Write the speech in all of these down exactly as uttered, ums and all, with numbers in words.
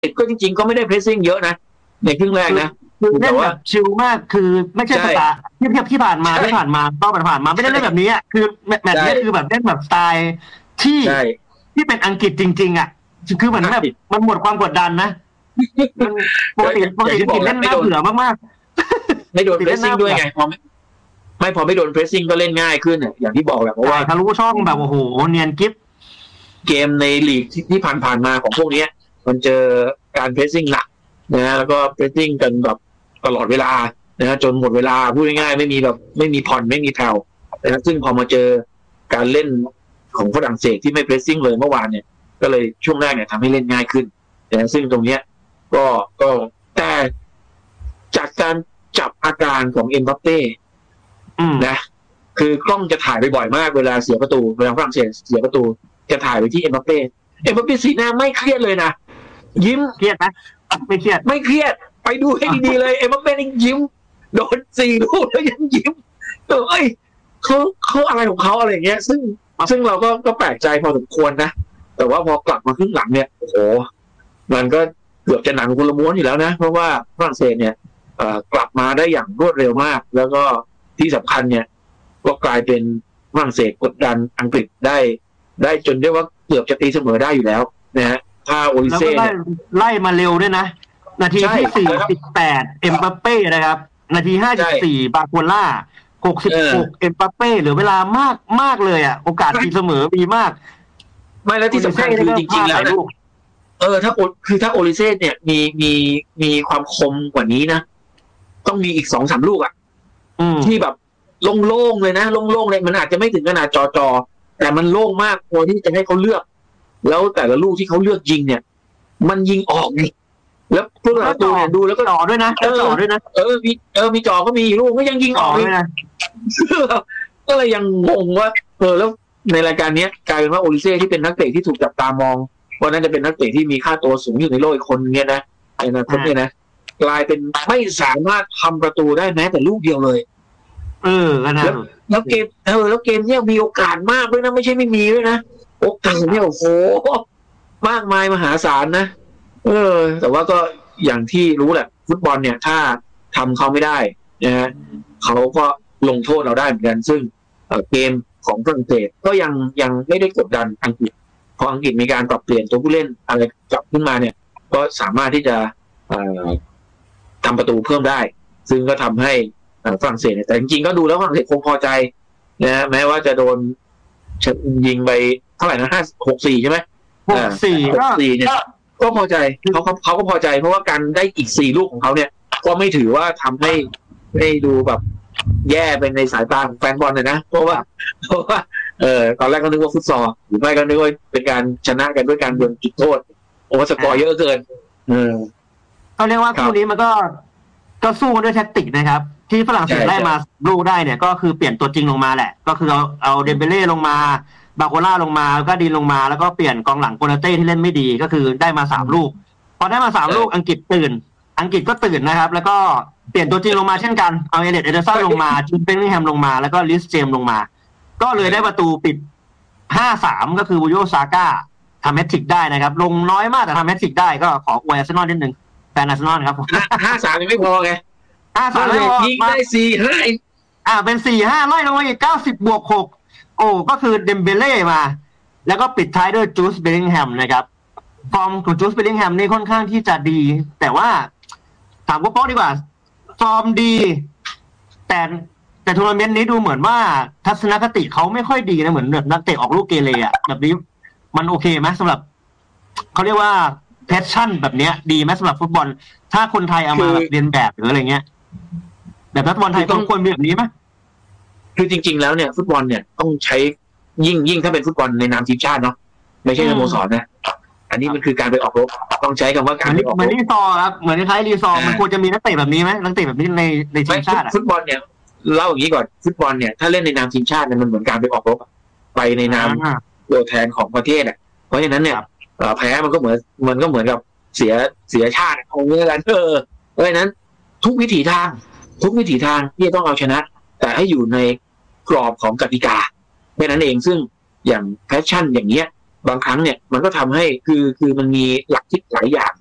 ก็จริงๆก็ไม่ได้เพรสซิ่งเยอะนะในครึ่งแรกนะคือเล่นแบบชิลมากคือไม่ใช่ภาษาที่เทียบที่ผ่านมาที่ผ่านมาต้องผ่านมาไม่ได้เล่นแบบนี้อ่ะคือแมตช์นี้คือแบบเล่นแบบสไตล์ที่ที่เป็นอังกฤษจริงๆอ่ะคือเหมือนแบบมันหมดความกดดันนะมันปกติปกติอังกฤษเล่นน่าเบื่อมากๆไม่โดนเพรสซิ่งด้วยไงพอไม่พอไม่โดนเพรสซิ่งก็เล่นง่ายขึ้นอย่างที่บอกแหละเพราะว่าทะลุช่องแบบโอ้โหเนียนกิ๊บเกมในลีกที่ผ่านๆมาของพวกนี้มันเจอการเพรสซิ่งหนักนะแล้วก็เพรสซิ่งกันแบบตลอดเวลานะจนหมดเวลาพูดง่ายๆไม่มีแบบไม่มีผ่อนไม่มีแผ่วนะซึ่งพอมาเจอการเล่นของฝรั่งเศสที่ไม่เพรสซิ่งเลยเมื่อวานเนี่ยก็เลยช่วงแรกเนี่ยทำให้เล่นง่ายขึ้นนะซึ่งตรงเนี้ยก็ก็แต่จากการจับอาการของเอ็มบัปเป้นะคือกล้องจะถ่ายไปบ่อยมากเวลาเสียประตูเวลาฝรั่งเศสเสียประตูจะถ่ายไปที่เอ็มบัปเป้เอ็มบัปเป้สีหน้าไม่เครียดเลยนะยิ้มเครียดนะไม่เครียดไม่เครียดไปดูให้ดีๆเลยเอ็มบัปเป้นี่ยิ้มโดนสี่ลูกแล้วยังยิ้มเอ้ยเขาเขาอะไรของเขาอะไรอย่างเงี้ยซึ่งซึ่งเราก็ก็แปลกใจพอสมควรนะแต่ว่าพอกลับมาครึ่งหลังเนี่ยโอ้โหมันก็เกือบจะหนังคนละม้วนอยู่แล้วนะเพราะว่าฝรั่งเศสเนี่ยกลับมาได้อย่างรวดเร็วมากแล้วก็ที่สำคัญเนี่ยก็กลายเป็นฝรั่งเศสกดดันอังกฤษได้ได้จนเรียกว่าเกือบจะตีเสมอได้อยู่แล้วนะฮะถ้าโอลิเซ่เนี่ยไล่มาเร็วด้วยนะนาทีที่สี่สิบแปดเอ็มบัปเป้นะครับนาทีห้าสิบสี่บาโคล่าหกสิบหกเอ็มบัปเป้เหลือเวลามากมากเลยอ่ะโอกาสตีเสมอมีมากไม่แล้วที่สำคัญคือจริงๆแล้วนะเออถ้าคือถ้าโอลิเซ่เนี่ยมีมีมีความคมกว่านี้นะต้องมีอีก สองสาม ลูกอ่ะที่แบบโล่งๆเลยนะโล่งๆเลยมันอาจจะไม่ถึงขนาดจอๆแต่มันโล่งมากพอที่จะให้เขาเลือกแล้วแต่ละลูกที่เขาเลือกยิงเนี่ยมันยิงออกไงแล้วพวกเราตัวเนี่ยดูแล้วก็จ่อด้วยนะจ่อด้วยนะเออมีเออมีจ่อก็มีลูกก็ยังยิงออกเลยนะก็เลยยังงงว่าเออแล้วในรายการนี้กลายเป็นว่าโอลิเซ่ที่เป็นนักเตะที่ถูกจับตามองว่านั่นจะเป็นนักเตะที่มีค่าตัวสูงอยู่ในโลกอีกคนเนี่ยนะไอ้นะคนเนี่ยนะกลายเป็นไม่สามารถทำประตูได้แม้แต่ลูกเดียวเลยเออนะแล้วเกมเออแล้วเกมเนี่ยมีโอกาสมากด้วยนะไม่ใช่ไม่มีด้วยนะโอกาสเนี่ยโอ้โหมากมายมหาศาลนะเออแต่ว่าก็อย่างที่รู้แหละฟุตบอลเนี่ยถ้าทำเขาไม่ได้นะฮะเขาก็ลงโทษเราได้เหมือนกันซึ่งเกมของฝรั่งเศสก็ยังยังไม่ได้กดดันอังกฤษพออังกฤษมีการปรับเปลี่ยนตัวผู้เล่นอะไรกลับขึ้นมาเนี่ยก็สามารถที่จะทำประตูเพิ่มได้ซึ่งก็ทำให้ฝรั่งเศสแต่จริงๆก็ดูแล้วฝรั่งเศสคงพอใจนะแม้ว่าจะโดนยิงไปเท่าไหร่นะห้าหกสี่ใช่ไหมหกสี่ก็สี่เนี่ยก็พอใจเขาเขาเขาก็พอใจเพราะว่าการได้อีกสี่ลูกของเขาเนี่ยก็ไม่ถือว่าทำให้ให้ดูแบบแย่เป็นในสายตาของแฟนบอลเลยนะเพราะว่าเพราะว่าเออตอนแรกก็นึกว่าฟุตซอลหรือไม่ก็นึกว่าเป็นการชนะกันด้วยการดวลจุดโทษโอ้สกอร์เยอะเกินเออเขาเรียกว่าคู่นี้มันก็ก็สู้กันด้วยแท็กติกนะครับที่ฝรั่งเศสได้มาลูกได้เนี่ยก็คือเปลี่ยนตัวจริงลงมาแหละก็คือเอาเอาเดมเบเล่ลงมาบาโคล่าลงมาก็ดีลงมาแล้วก็เปลี่ยนกองหลังโกนาเต้ที่เล่นไม่ดีก็คือได้มาสามลูกพอได้มาสามลูกอังกฤษตื่นอังกฤษก็ตื่นนะครับแล้วก็เปลี่ยนตัวจริงลงมาเช่นกันเอาเอเดนเอเดอร์สันลงมาจูดเบลลิงแฮมลงมาแล้วก็ลิสเจมลงมาก็เลยได้ประตูปิด ห้าสาม ก็คือบูโยซาก้าทำแฮตทริกได้นะครับลงน้อยมากแต่ทำแฮตทริกได้ก็ขออวยอาร์เซนอลนิดนึงแฟนอาร์เซนอลครับห้าสามยังไม่พอไงห้าสามไม่พอยิงได้สี่ห้าอ่าเป็นสี่ห้าไล่ลงมาอีกเก้าสิบบวกหกโอ้ก็คือเดมเบเล่มาแล้วก็ปิดท้ายด้วยจูดเบลลิงแฮมนะครับฟอร์มของจูดเบลลิงแฮมนี่ค่อนข้างที่จะดีแต่ว่าถามว่าป๊อกดีกว่าฟอร์มดีแต่แต่ทัวร์นาเมนต์นี้ดูเหมือนว่าทัศนคติเขาไม่ค่อยดีนะเหมือนแบบนักเตะออกลูกเกเรอ่ะแบบนี้มันโอเคไหมสำหรับเขาเรียกว่าแพชชั่นแบบเนี้ยดีไหมสำหรับฟุตบอลถ้าคนไทยเอามาแบบเรียนแบบหรืออะไรเงี้ยแบบนักฟุตบอลไทยต้องควรมีแบบนี้ไหมคือจริงๆแล้วเนี่ยฟุตบอลเนี่ยต้องใช้ยิ่งยิ่งถ้าเป็นฟุตบอลในนามทีมชาติเนาะไม่ใช่สโมสรนะอันนี้มันคือการไปออกรบต้องใช้คำว่าการไปออกรบเหมือนรีซอร์ครับเหมือนคล้ายรีซอร์มันควรจะมีนักเตะแบบนี้ไหมนักเตะแบบนี้ในในทีมชาติฟุตบอลเนี่ยเล่าอย่างนี้ก่อนฟุตบอลเนี่ยถ้าเล่นในนามทีมชาติเนี่ยมันเหมือนการไปออกรบไปในนามตัวแทนของประเทศอ่ะเพราะฉะนั้นเนี่ยแพ้มันก็เหมือนมันก็เหมือนกับเสียเสียชาติเอาเงี้ยกันเออเพราะฉะนั้นทุกวิถีทางทุกวิถีทางที่จะต้องเอาชนะแต่ให้อยู่ในกรอบของกติกาแค่นั้นเองซึ่งอย่างแพชชั่นอย่างเงี้ยบางครั้งเนี่ยมันก็ทำให้คือคือมันมีหลักคิดหลายอย่าง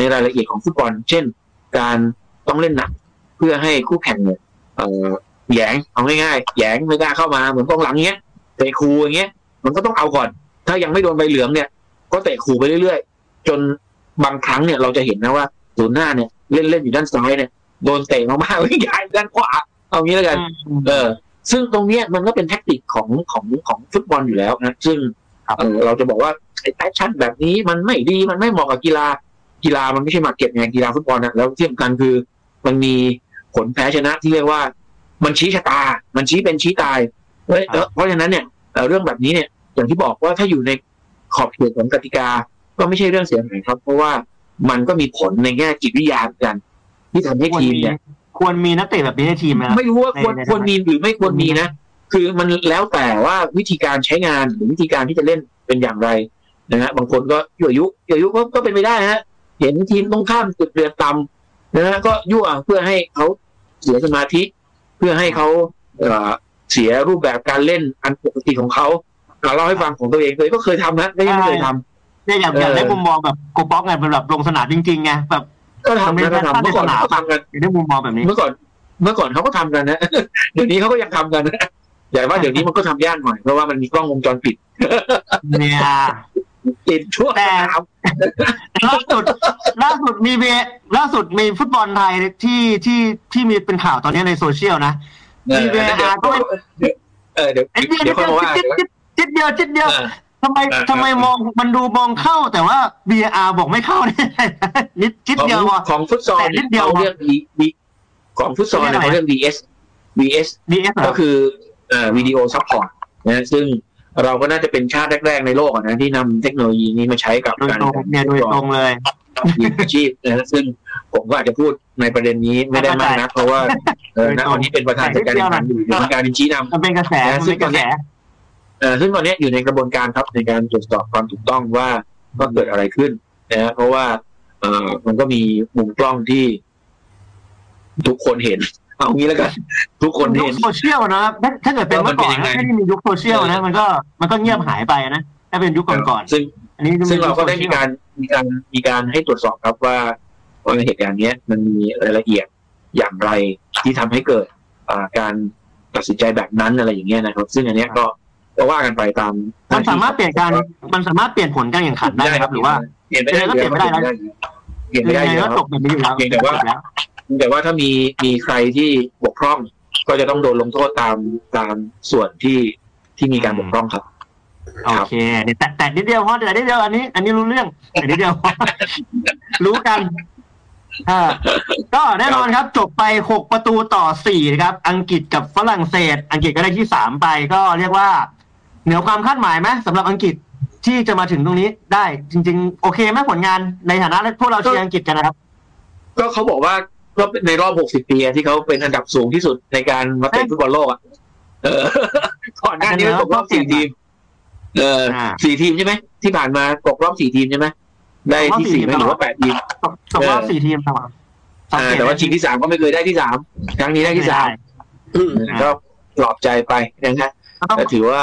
รายละเอียดของฟุตบอลเช่นการต้องเล่นหนักเพื่อให้คู่แข่งเนี่ยเอ่อแหยงเอาง่ายๆแหยงไม่กล้าเข้ามาเหมือนกองหลังเงี้ยเตะคูอย่างเงี้ยมันก็ต้องเอาก่อนถ้ายังไม่โดนใบเหลืองเนี่ยก็เตะคูไปเรื่อยๆจนบางครั้งเนี่ยเราจะเห็นนะว่าศูนย์หน้าเนี่ยเล่นเล่นอยู่ด้านซ้ายเนี่ยโดนเตะมากๆวิ่งย้ายด้านขวาเอางี้แล้วกันเออซึ่งตรงเนี้ยมันก็เป็นแทคติกของของของฟุตบอลอยู่แล้วนะซึ่งเออเราจะบอกว่าไอ้แพชชั่นแบบนี้มันไม่ดีมันไม่เหมาะกับกีฬากีฬามันไม่ใช่มาเก็ตไงกีฬาฟุตบอลนะแล้วที่สำคัญคือมันมีผลแพ้ชนะที่เรียกว่ามันชี้ชะตามันชี้เป็นชี้ตายเพราะเพราะฉะนั้นเนี่ยเรื่องแบบนี้เนี่ยอย่างที่บอกว่าถ้าอยู่ในขอบเขตของกติกาก็ไม่ใช่เรื่องเสียหายครับเพราะว่ามันก็มีผลในแง่จิตวิทยาเหมือนกันที่ทำให้ทีมเนี่ยควรมีนักเตะแบบนี้ในทีมนะไม่รู้ว่าควรควรมีหรือไม่ควรมีนะคือมันแล้วแต่ว่าวิธีการใช้งานหรือวิธีการที่จะเล่นเป็นอย่างไรนะฮะบางคนก็ยั่วยุยั่วยุก็ก็เป็นไปได้ฮะเห็นทีมตรงข้ามจุดเดือดต่ำนะฮะก็ยั่วเพื่อให้เขาเสียสมาธิเพื่อให้เขาเอ่อเสียรูปแบบการเล่นอันปกติของเขาเราเล่าให้ฟังของตัวเองเลยก็เคยทำนะไม่ไม่เคยทำเนี่ยอยากอยากได้มุมมองแบบโกป๊อกไงเป็นแบบลงสนามจริงๆไงแบบก็ทำก็ทำเมื่อก่อนเขาทำกันได้มุมมองแบบนี้เมื่อก่อนเมื่อก่อนเขาก็ทำกันนะเดี๋ยวนี้เขาก็ยังทำกันนะอย่างว่าเดี๋ยวนี้มันก็ทำยากหน่อยเพราะว่ามันมีกล้องวงจรปิดเนี่ยติดชั่วแต่ล่าสุดล่าสุดมีเบล่าสุดมีฟุตบอลไทยที่ที่ที่มีเป็นข่าวตอนนี้ในโซเชียลนะมีเบอาร์ก็เออเดี๋ยวเดี๋ยวเขาบอกว่าจิตเดียวจิตเดียวทำไมทำไมมองมันดูมองเข้าแต่ว่า บี อาร์ บอกไม่เข้าเนี่ยนิดจิตเดียวของฟุตซอลนิดเดียวเรียกบีของฟุตซอลเขาเรียก วี เอส วี เอส ก็คือเอ่อวิดีโอซัพพอร์ตนะซึ่งเราก็น่าจะเป็นชาติแรกๆในโลกนะที่นำเทคโนโลยีนี้มาใช้กับการเนี่ยโดยตรงเลยอาชีพนะซึ่งผมก็อาจจะพูดในประเด็นนี้ไม่ได้มากนะเพราะว่าเออณวันนี้เป็นประธานจัดการแข่งขันอยู่ในการชี้นำมันเป็นกระแสมันเป็นกระแสเอ่อซึ่งตอนนี้อยู่ในกระบวนการครับในการตรวจสอบความถูกต้องว่าก็เกิดอะไรขึ้นนะฮะเพราะว่าเอ่อมันก็มีมุมกล้องที่ทุกคนเห็นเอางี้แล้วกันทุกคนเห็นโซเชียลนะถ้าเกิดเป็นเมื่อก่อนนะไม่ได้มียุคโซเชียลนะมันก็มันก็เงียบหายไปนะถ้าเป็นยุคก่อนๆซึ่งอันนี้ซึ่งเราก็ได้มีการมีการมีการให้ตรวจสอบครับว่าว่าเหตุการณ์นี้มันมีรายละเอียดอย่างไรที่ทำให้เกิดการตัดสินใจแบบนั้นอะไรอย่างเงี้ยนะครับซึ่งอันนี้ก็ก็ว่ากันไปตามมันสามารถเปลี่ยนการมันสามารถเปลี่ยนผลการแข่งขันได้ครับหรือว่าเปลี่ยนไม่ได้ก็เปลี่ยนไม่ได้แล้วเปลี่ยนไม่ได้แล้วจบแบบนี้อยู่แล้วเพียงแต่ว่าแต่ว่าถ้ามีมีใครที่บกพร่องก็จะต้องโดนลงโทษตามตามส่วนที่ที่มีการบกพร่องครับโอเคแต่แต่นิดเดียวพอแต่นิดเดียวอันนี้อันนี้รู้เรื่องแต่นิดเดียวรู้กันอ่าก็แน่นอนครับจบไปหกประตูต่อสี่นะครับอังกฤษกับฝรั่งเศสอังกฤษก็ได้ที่สามไปก็เรียกว่าเหนือความคาดหมายไหมสำหรับอังกฤษที่จะมาถึงตรงนี้ได้จริงๆโอเคไหมผลงานในฐานะพวกเราเชียร์อังกฤษกันนะครับก็เขาบอกว่าก็ในรอบหกสิบปีที่เขาเป็นอันดับสูงที่สุดในการมาเตะฟุตบอลโลกอ่ะเออก่อนหน้านี้ตกรอบสี่ทีมเออสี่ทีมใช่ไหมที่ผ่านมาตกรอบสี่ทีมใช่ไหมได้ที่สี่ไม่หรือว่าแปดทีมตกรอบสี่ทีมครับแต่ว่าชิงที่สามก็ไม่เคยได้ที่สามครั้งนี้ได้ที่สามก็ปลอบใจไปนะฮะแต่ถือว่า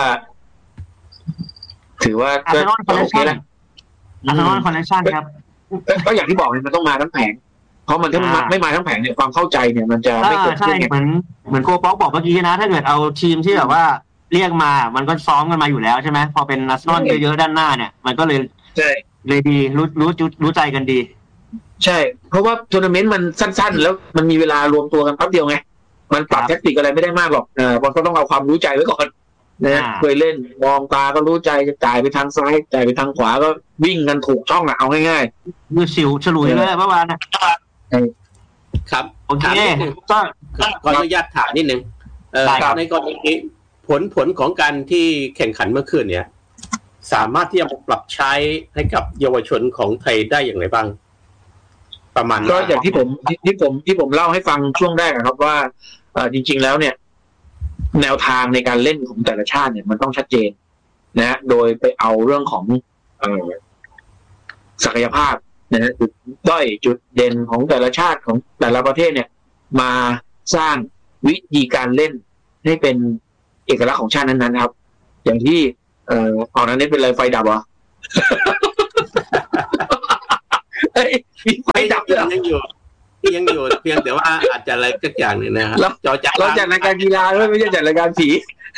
ถือว่าก็โอเคแล้วอาร์เซนอลคอนเนคชั่นครับก็อย่างที่บอกมันต้องมาทั้งแผงเพราะมันถ้ามันไม่มาทั้งแผงเนี่ยความเข้าใจเนี่ยมันจะไม่เกิดขึ้นเหมือนเหมือนโกป๊อกบอกเมื่อกี้นะถ้าเกิดเอาทีมที่แบบว่าเรียกมามันก็ซ้อมกันมาอยู่แล้วใช่ไหมพอเป็นอาร์เซนอลเยอะๆด้านหน้าเนี่ยมันก็เลยใช่เลยดีรู้รู้รู้ใจกันดีใช่เพราะว่าทัวร์นาเมนต์มันสั้นๆแล้วมันมีเวลารวมตัวกันแป๊บเดียวไงมันปรับแทคติกอะไรไม่ได้มากหรอกเออมันก็ต้องเอาความรู้ใจไว้ก่อนนะเคยเล่นมองตาก็รู้ใจจะจ่ายไปทางซ้ายจ่ายไปทางขวาก็วิ่งกันถูกช่องอ่ะเอาง่ายๆมือสิวฉลุยเลยเมื่อวานนะครับถามนิดนึงก็ขออนุญาตถามนิดนึงในกรณีนี้ผลผลของการที่แข่งขันเมื่อคืนเนี่ยสามารถที่จะปรับใช้ให้กับเยาวชนของไทยได้อย่างไรบ้างประมาณก็อย่างที่ผมที่ผมที่ผมเล่าให้ฟังช่วงแรกครับว่าจริงๆแล้วเนี่ยแนวทางในการเล่นของแต่ละชาติเนี่ยมันต้องชัดเจนนะโดยไปเอาเรื่องของศักยภาพนะฮะจุดด้อยจุดเด่นของแต่ละชาติของแต่ละประเทศเนี่ยมาสร้างวิธีการเล่นให้เป็นเอกลักษณ์ของชาตินั้นๆครับอย่างที่เอ่อเอานั้นนี่เป็นอะไรไฟดับเหรอเลยมีไฟดับเลยยังอยู่ยังอยู่เพียงแต่ว่าอาจจะอะไรสักอย่างนึงนะครับจอจัดเราจัดรายการกีฬาด้วยไม่ใช่จัดรายการผี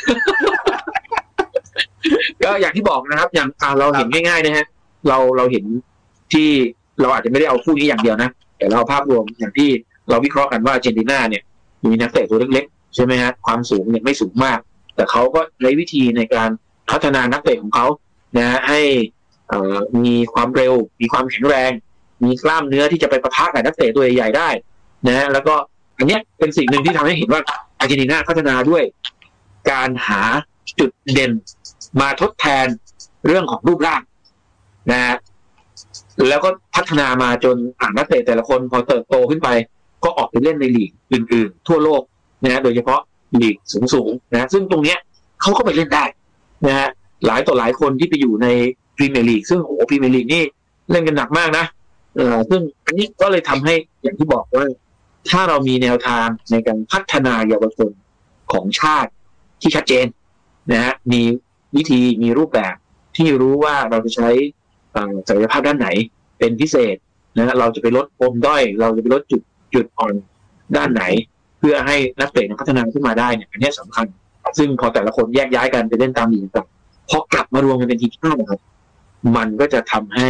ก็อย่างที่บอกนะครับอย่างเราเห็นง่ายๆนะฮะเราเราเห็นที่เราอาจจะไม่ได้เอาคู่นี้อย่างเดียวนะแต่เราภาพรวมอย่างที่เราวิเคราะห์กันว่าอาร์เจนตินาเนี่ยมีนักเตะตัวเล็กๆใช่ไหมฮะความสูงเนี่ยไม่สูงมากแต่เขาก็ใช้วิธีในการพัฒนานักเตะของเขานะให้มีความเร็วมีความแข็งแรงมีกล้ามเนื้อที่จะไปปะทะกับนักเตะตัวใหญ่ๆได้นะแล้วก็อันนี้เป็นสิ่งหนึ่งที่ทำให้เห็นว่าอาร์เจนตินาพัฒนาด้วยการหาจุดเด่นมาทดแทนเรื่องของรูปร่างนะแล้วก็พัฒนามาจนนักเตะแต่ละคนพอเติบโตขึ้นไปก็ออกไปเล่นในลีกอื่นๆทั่วโลกนะโดยเฉพาะลีกสูงๆนะซึ่งตรงเนี้ยเขาก็ไปเล่นได้นะฮะหลายต่อหลายคนที่ไปอยู่ในพรีเมียร์ลีกซึ่งโอ้พรีเมียร์ลีกนี่เล่นกันหนักมากนะเออซึ่งอันนี้ก็เลยทำให้อย่างที่บอกว่าถ้าเรามีแนวทางในการพัฒนาเยาวชนของชาติที่ชัดเจนนะฮะมีวิธีมีรูปแบบที่รู้ว่าเราจะใช้ศักยภาพด้านไหนเป็นพิเศษนะเราจะไปลดปมด้อยเราจะไปลดจุดจุดอ่อนด้านไหนเพื่อให้นักเตะพัฒนาขึ้นมาได้เนี่ยอันนี้สำคัญซึ่งพอแต่ละคนแยกย้ายกันไปเล่นตามลีกต่างพอกลับมารวมกันเป็นทีมชาตินะครับมันก็จะทำให้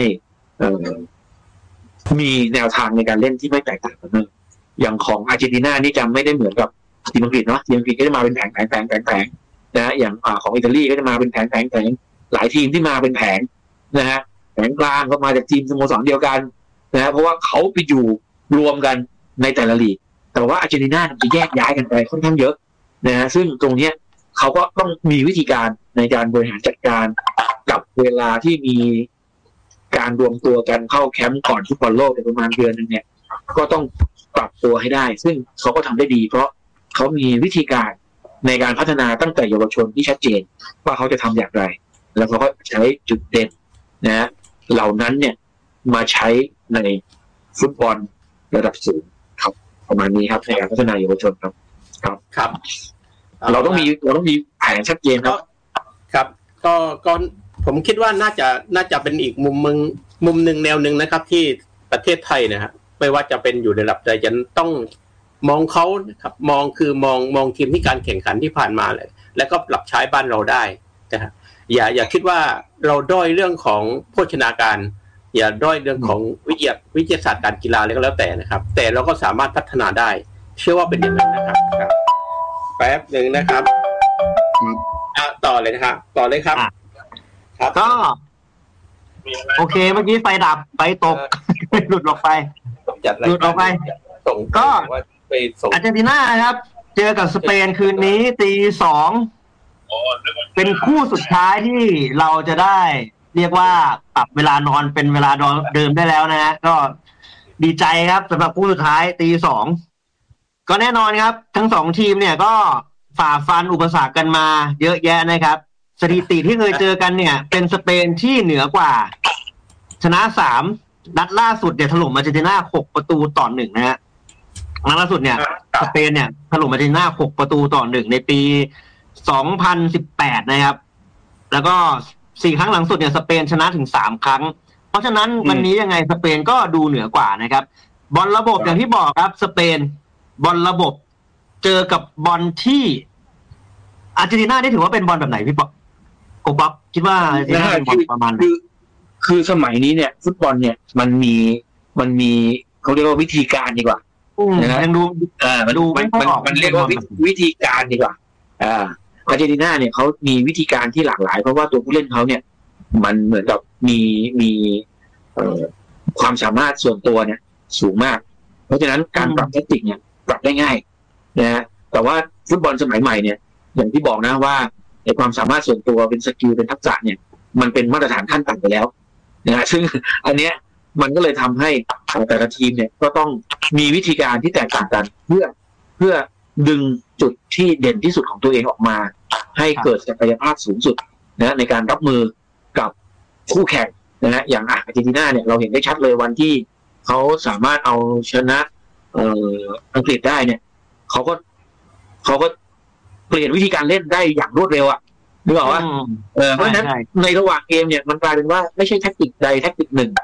มีแนวทางในการเล่นที่ไม่แตกต่างกันเลยอย่างของอาร์เจนตินานี่จะไม่ได้เหมือนกับทีมอังกฤษเนาะทีมอังกฤษก็จะมาเป็นแผงแผงแผงแผงแผงนะอย่างของอิตาลีก็จะมาเป็นแผงแผงแผงหลายทีมที่มาเป็นแผงนะฮะแผงกลางก็มาจากทีมสโมสรเดียวกันนะฮะเพราะว่าเขาไปอยู่รวมกันในแต่ละลีกแต่ว่าอาร์เจนตินาจะแยกย้ายกันไปค่อนข้างเยอะนะฮะซึ่งตรงเนี้ยเขาก็ต้องมีวิธีการในการบริหารจัดการกับเวลาที่มีการรวมตัวกันเข้าแคมป์ก่อนฟุตบอลโลกประมาณเดือนนึงเนี่ยก็ต้องปรับตัวให้ได้ซึ่งเขาก็ทำได้ดีเพราะเขามีวิธีการในการพัฒนาตั้งแต่เยาวชนที่ชัดเจนว่าเขาจะทำอย่างไรแล้วเขาก็ใช้จุดเด่นนะเหล่านั้นเนี่ยมาใช้ในฟุตบอลระดับสูงครับประมาณนี้ครับในการพัฒนาเยาวชนครับครับครับเราต้องมีเราต้องมีแผนชัดเจนครับครับก็ก็ผมคิดว่าน่าจะน่าจะเป็นอีกมุมมึงมุมหนึ่งแนวหนึ่งนะครับที่ประเทศไทยนะฮะไม่ว่าจะเป็นอยู่ในระดับใดจะต้องมองเขาครับมองคือมองมองทีมที่การแข่งขันที่ผ่านมาเลยแล้วก็ปรับใช้บ้านเราได้นะฮะอย่าอย่าคิดว่าเราด้อยเรื่องของโภชนาการอย่าด้อยเรื่องของวิทยาวิทยาศาสตร์การกีฬาอะไรก็แล้วแต่นะครับแต่เราก็สามารถพัฒนาได้เชื่อว่าเป็นอย่างนั้นนะครับแป๊บหนึ่งนะครับอ่ะต่อเลยนะครับต่อเลยครับครับก็โอเคเมื่อกี้ไฟดับไฟตกหลุดออกไปหลุดออกไปก็อาร์เจนตินาครับเจอกับสเปนคืนนี้ตีสองเป็นคู่สุดท้ายที่เราจะได้เรียกว่าปรับเวลานอนเป็นเวลาเดิมได้แล้วนะฮะก็ดีใจครับสำหรับคู่สุดท้ายตีสองก็แน่นอนครับทั้งสองทีมเนี่ยก็ฝ่าฟันอุปสรรคกันมาเยอะแยะนะครับสถิติที่เคยเจอกันเนี่ยเป็นสเปนที่เหนือกว่าชนะสามนัดล่าสุดเนี่ยถล่มอาร์เจนตินาหกประตูต่อหนึ่งนะฮะนัดล่าสุดเนี่ยสเปนเนี่ยถล่มอาร์เจนตินาหกประตูต่อหนึ่งในปีสองพันสิบแปดนะครับแล้วก็สี่ครั้งหลังสุดเนี่ยสเปนชนะถึงสามครั้งเพราะฉะนั้นวันนี้ยังไงสเปนก็ดูเหนือกว่านะครับบอลระบบอย่างที่บอกครับสเปนบอลระบบเจอกับบอลที่อาร์เจนตินาได้ถือว่าเป็นบอลแบบไหนพี่ป๊อกโกบ๊อบคิดว่าอาร์เจนตินาเป็นบอลประมาณคือคือสมัยนี้เนี่ยฟุตบอลเนี่ยมันมีมันมีเขาเรียกว่าวิธีการดีกว่านะยังดูเออมันดูมันมันเรียกว่าวิธีการดีกว่าอ่าอาร์เจนตินาเนี่ยเขามีวิธีการที่หลากหลายเพราะว่าตัวผู้เล่นเขาเนี่ยมันเหมือนกับมีมีเอ่อความสามารถส่วนตัวเนี่ยสูงมากเพราะฉะนั้นการปรับแทคติกเนี่ยปรับได้ง่ายนะฮะแต่ว่าฟุตบอลสมัยใหม่เนี่ยอย่างที่บอกนะว่าในความสามารถส่วนตัวเป็นสกิลเป็นทักษะเนี่ยมันเป็นมาตรฐานขั้นต่ำไปแล้วนะฮะซึ่งอันเนี้ยมันก็เลยทำให้แต่ละทีมเนี่ยก็ต้องมีวิธีการที่แตกต่างกันเพื่อเพื่อดึงจุดที่เด่นที่สุดของตัวเองออกมาให้เกิดศักยภาพสูงสุดนะในการรับมือกับคู่แข่งนะฮะอย่างอาร์เจนตินาเนี่ยเราเห็นได้ชัดเลยวันที่เขาสามารถเอาชนะเอ่ออังกฤษได้เนี่ยเขาก็เขาก็เปลี่ยนวิธีการเล่นได้อย่างรวดเร็วอ่ะนึกออกว่าเออเพราะฉะนั้นในระหว่างเกมเนี่ยมันกลายเป็นว่าไม่ใช่แทคติกใดแทคติกหนึ่งจะ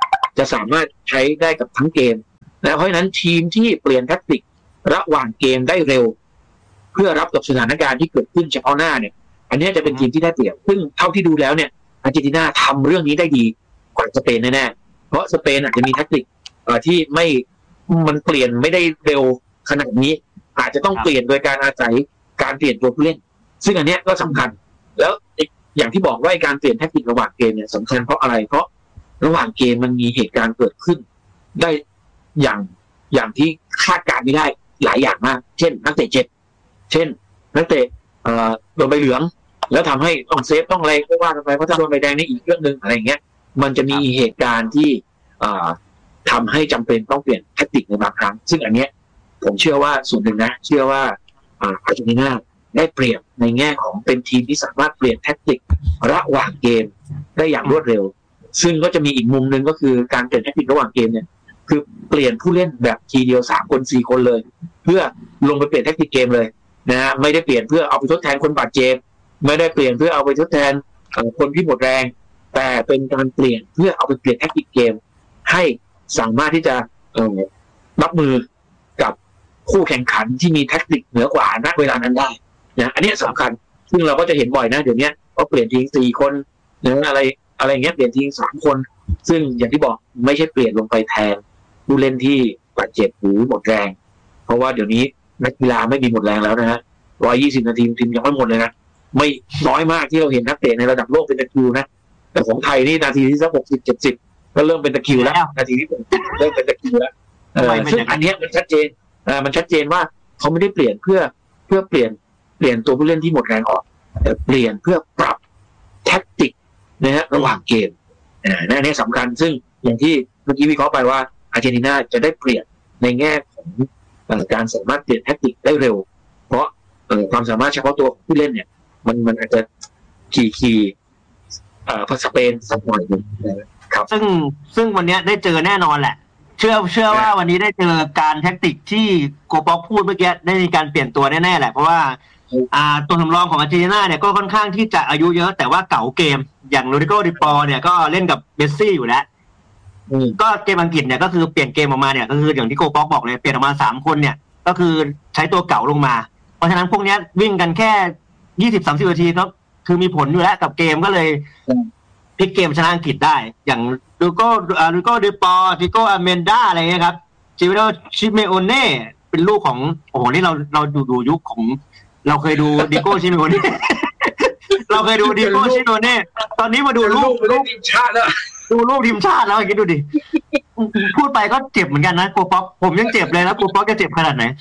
จะสามารถใช้ได้กับทั้งเกมนะเพราะฉะนั้นทีมที่เปลี่ยนแทคติกระหว่างเกมได้เร็วเพื่อรับกับสถานการณ์ที่เกิดขึ้นเฉพาะหน้าเนี่ยอันนี้จะเป็นทีมที่ได้เปรียบซึ่งเท่าที่ดูแล้วเนี่ยอาร์เจนตินาทำเรื่องนี้ได้ดีกว่าสเปนแน่ๆเพราะสเปนอาจจะมีแทคติกที่ไม่มันเปลี่ยนไม่ได้เร็วขนาดนี้อาจจะต้องเปลี่ยนโดยการอาศัยการเปลี่ยนตัวผู้เล่นซึ่งอันนี้ก็สำคัญแล้วอย่างที่บอกว่าการเปลี่ยนแทคติกระหว่างเกมเนี่ยสำคัญเพราะอะไรเพราะระหว่างเกมมันมีเหตุการณ์เกิดขึ้นได้อย่างอย่างที่คาดการณ์ไม่ได้หลายอย่างมากเช่นนักเตะเจ็บเช่นนักเตะโดนใบเหลืองแล้วทำให้ต้องเซฟต้องอะไรก็ว่ากันไปเพราะถ้าโดนใบแดงนี่อีกเรื่องนึงอะไรเงี้ยมันจะมีเหตุการณ์ที่ทำให้จำเป็นต้องเปลี่ยนแทคติกในบางครั้งซึ่งอันเนี้ยผมเชื่อว่าส่วนหนึ่งนะเชื่อว่าอาร์เจนตินาได้เปรียบในแง่ของเป็นทีมที่สามารถเปลี่ยนแทคติกระหว่างเกมได้อย่างรวดเร็วซึ่งก็จะมีอีกมุมนึงก็คือการเปลี่ยนแทคติกระหว่างเกมเนี่ยคือเปลี่ยนผู้เล่นแบบทีเดียวสามคนสี่คนเลยเพื่อลงไปเปลี่ยนแทคติกเกมเลยนะฮะไม่ได้เปลี่ยนเพื่อเอาไปทดแทนคนบาดเจ็บไม่ได้เปลี่ยนเพื่อเอาไปทดแทนคนที่หมดแรงแต่เป็นการเปลี่ยนเพื่อเอาไปเปลี่ยนแทคติกเกมให้สามารถที่จะรับมือกับคู่แข่งขันที่มีแทคติกเหนือกว่าณเวลานั้นได้นะอันนี้สำคัญซึ่งเราก็จะเห็นบ่อยนะเดี๋ยวนี้ก็เปลี่ยนทีมสี่คนหรืออะไรอะไรเงี้ยเปลี่ยนทีมสามคนซึ่งอย่างที่บอกไม่ใช่เปลี่ยนลงไปแทนผู้เล่นที่บาดเจ็บหรือหมดแรงเพราะว่าเดี๋ยวนี้นักกีฬาไม่มีหมดแรงแล้วนะฮะร้อยยี่สิบนาทีทีมยังไม่หมดเลยนะไม่น้อยมากที่เราเห็นนักเตะในระดับโลกเป็นตะคริวนะแต่ของไทยนี่นาทีที่สักหกสิบเจ็ดสิบก็เริ่มเป็นตะคริวแล้วนาทีที่เริ่มเป็นตะคริวแล้วซึ่งอันนี้มันชัดเจนอ่ามันชัดเจนว่าเขาไม่ได้เปลี่ยนเพื่อเพื่อเปลี่ยนเปลี่ยนตัวผู้เล่นที่หมดแรงออกแต่เปลี่ยนเพื่อปรับแทคติกนะฮะระหว่างเกมอ่าอันนี้สำคัญซึ่งอย่างที่เมื่อกี้วิเคราะห์ไปว่าอาร์เจนตินาจะได้เปลี่ยนในแง่ของการสามารถเปลี่ยนแทคติกได้เร็วเพราะความสามารถเฉพาะตัวของผู้เล่นเนี่ยมันมันอาจจะขี่ขี่ภาษาสเปนสักหน่อยนึงครับซึ่งซึ่งวันนี้ได้เจอแน่นอนแหละเชื่อเชื่อว่าวันนี้ได้เจอการแทคติกที่โกป๊อกพูดเมื่อกี้ได้มีการเปลี่ยนตัวแน่ๆแหละเพราะว่าอ่าตัวสำรองของอาร์เจนตินาเนี่ยก็ค่อนข้างที่จะอายุเยอะแต่ว่าเก่าเกมอย่างโรดริโก ดิปอลเนี่ยก็เล่นกับเมสซี่อยู่แล้วก็เกมอังกฤษเนี่ยก็คือเปลี่ยนเกมออกมาเนี่ยก็คืออย่างที่โกป๊อกบอกเลยเปลี่ยนออกมาสามคนเนี่ยก็คือใช้ตัวเก่าลงมาเพราะฉะนั้นพวกนี้วิ่งกันแค่ยี่สิบ สามสิบนาทีก็คือมีผลอยู่แล้วกับเกมก็เลยพลิกเกมชนะอังกฤษได้อย่างลูโก้อ่าลูโก้ ดิปอลติโก อาเมนดาอะไรเงี้ยครับจิโร ชิเมโอเน่เป็นลูกของโอ้โหนี่เราเราดูดูยุคของเราเคยดูดิโก้ ชิเมโอเน่เราเคยดูดิโก้ ชิเมโอเน่ตอนนี้มาดูลูกลูกทีมชาติแล้วดูลูกทีมชาติแล้วคิดดูดิพูดไปก็เจ็บเหมือนกันนะโกป๊อกผมยังเจ็บเลยนะโกป๊อกจะเจ็บขนาดไหน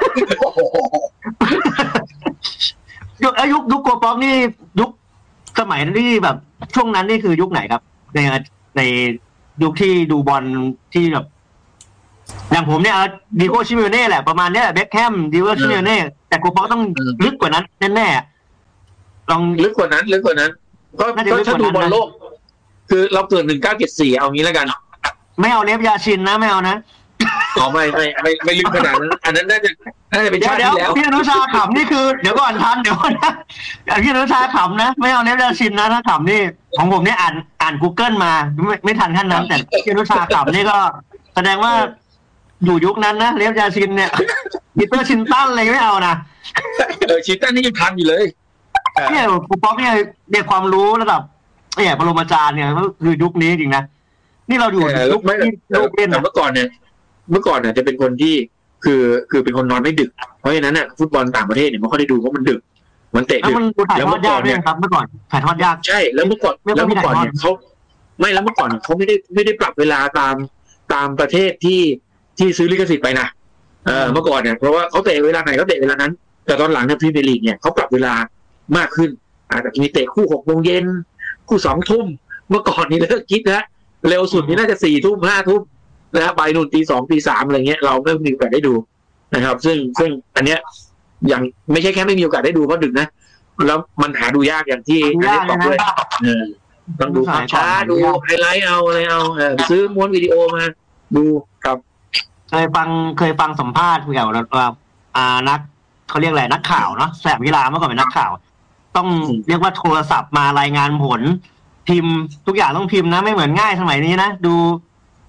ยุคยุคยุคโกป๊อกนี่ยุคสมัยที่แบบช่วงนั้นนี่คือยุคไหนครับในในยุคที่ดูบอลที่แบบอย่างผมเนี่ยดิโก้ ชิเมโอเน่แหละประมาณเนี้ยเบ็คแฮมดิโก้ ชิเมโอเน่แต่โกป๊อกต้องลึกกว่านั้นแน่ๆลองลึกกว่านั้นลึกกว่านั้นก็ถ้าดูบอลโลกคือเราเกิดหนึ่งเก้าเจ็ดสี่เอางี้แล้วกันไม่เอาเลฟยาชินนะไม่เอานะอ๋อไม่ไม่ไม่ไม่ลึกขนาดนั้นอันนั้นน่าจะน่าจะเป็นชาติที่แล้วพี่อนุชาขำนี่คือเดี๋ยวก่อนทันเดี๋ยวก่อนนะพี่อนุชาขำนะไม่เอาเลฟยาชินนะถ้าขำนี่ของผมเนี่ยอ่านอ่าน Google มาไม่ไม่ทันขั้นนั้นแต่พี่อนุชาขำนี่ก็แสดงว่าอยู่ยุคนั้นนะเลฟยาชินเนี่ยปีเตอร์ชินตันอะไรไม่เอานะเออชินตันนี่ยังทันอยู่เลยเนี่ยกูป๊อกเนี่ยเด็กความรู้ระดับเนี่ยปรมาจารย์เนี่ยก็คือยุคนี้จริงนะนี่เราอยู่ยุคที่ลูกเล่นเมื่อก่อนเนี่ยเมื่อก่อนเนี่ยจะเป็นคนที่คือคือเป็นคนนอนไม่ดึกเพราะฉะนั้นเนี่ยฟุตบอลต่างประเทศเนี่ยไม่ค่อยได้ดูเพราะมันดึกมันเตะดึกแล้วเมื่อก่อนเนี่ยครับเมื่อก่อนถ่ายทอดยากใช่แล้วเมื่อก่อนแล้วเมื่อก่อนเนี่ยเขาไม่แล้วเมื่อก่อนเขาไม่ได้ไม่ได้ปรับเวลาตามตามประเทศที่ที่ซื้อลิขสิทธิ์ไปนะเออเมื่อก่อนเนี่ยเพราะว่าเขาเตะเวลาไหนเขาเตะเวลานั้นแต่ตอนหลังเนี่ยพรีเมียร์ลีกเนี่ยเขาปรับเวลามากขึ้นอาจจะมีเตะคู่หกโมงเย็นคู่สองทุ่มเมื่อก่อนนี่เลิกคิดนะเร็วสุดนี่น่าจะสี่ทุ่มห้าทุ่มนะฮะไปนู่นตีสองตีสามอะไรเงี้ยเราไม่มีโอกาสได้ดูนะครับซึ่งซึ่งอันเนี้ยอย่างไม่ใช่แค่ไม่มีโอกาสได้ดูเพราะดึกนะแล้วมันหาดูยากอย่างที่อันนี้บอกด้วยเออต้องดูภาพช้าดูไฮไลท์เอาอะไรเอาซื้อม้วนวิดีโอมาดูครับเคยฟังเคยฟังสัมภาษณ์เกี่ยวกับอ่านักเขาเรียกอะไรนักข่าวเนาะแสบวิลาเมื่อก่อนเป็นนักข่าวต้องเรียกว่าโทรศัพท์มารายงานผลพิมพ์ทุกอย่างต้องพิมพ์นะไม่เหมือนง่ายสมัยนี้นะดู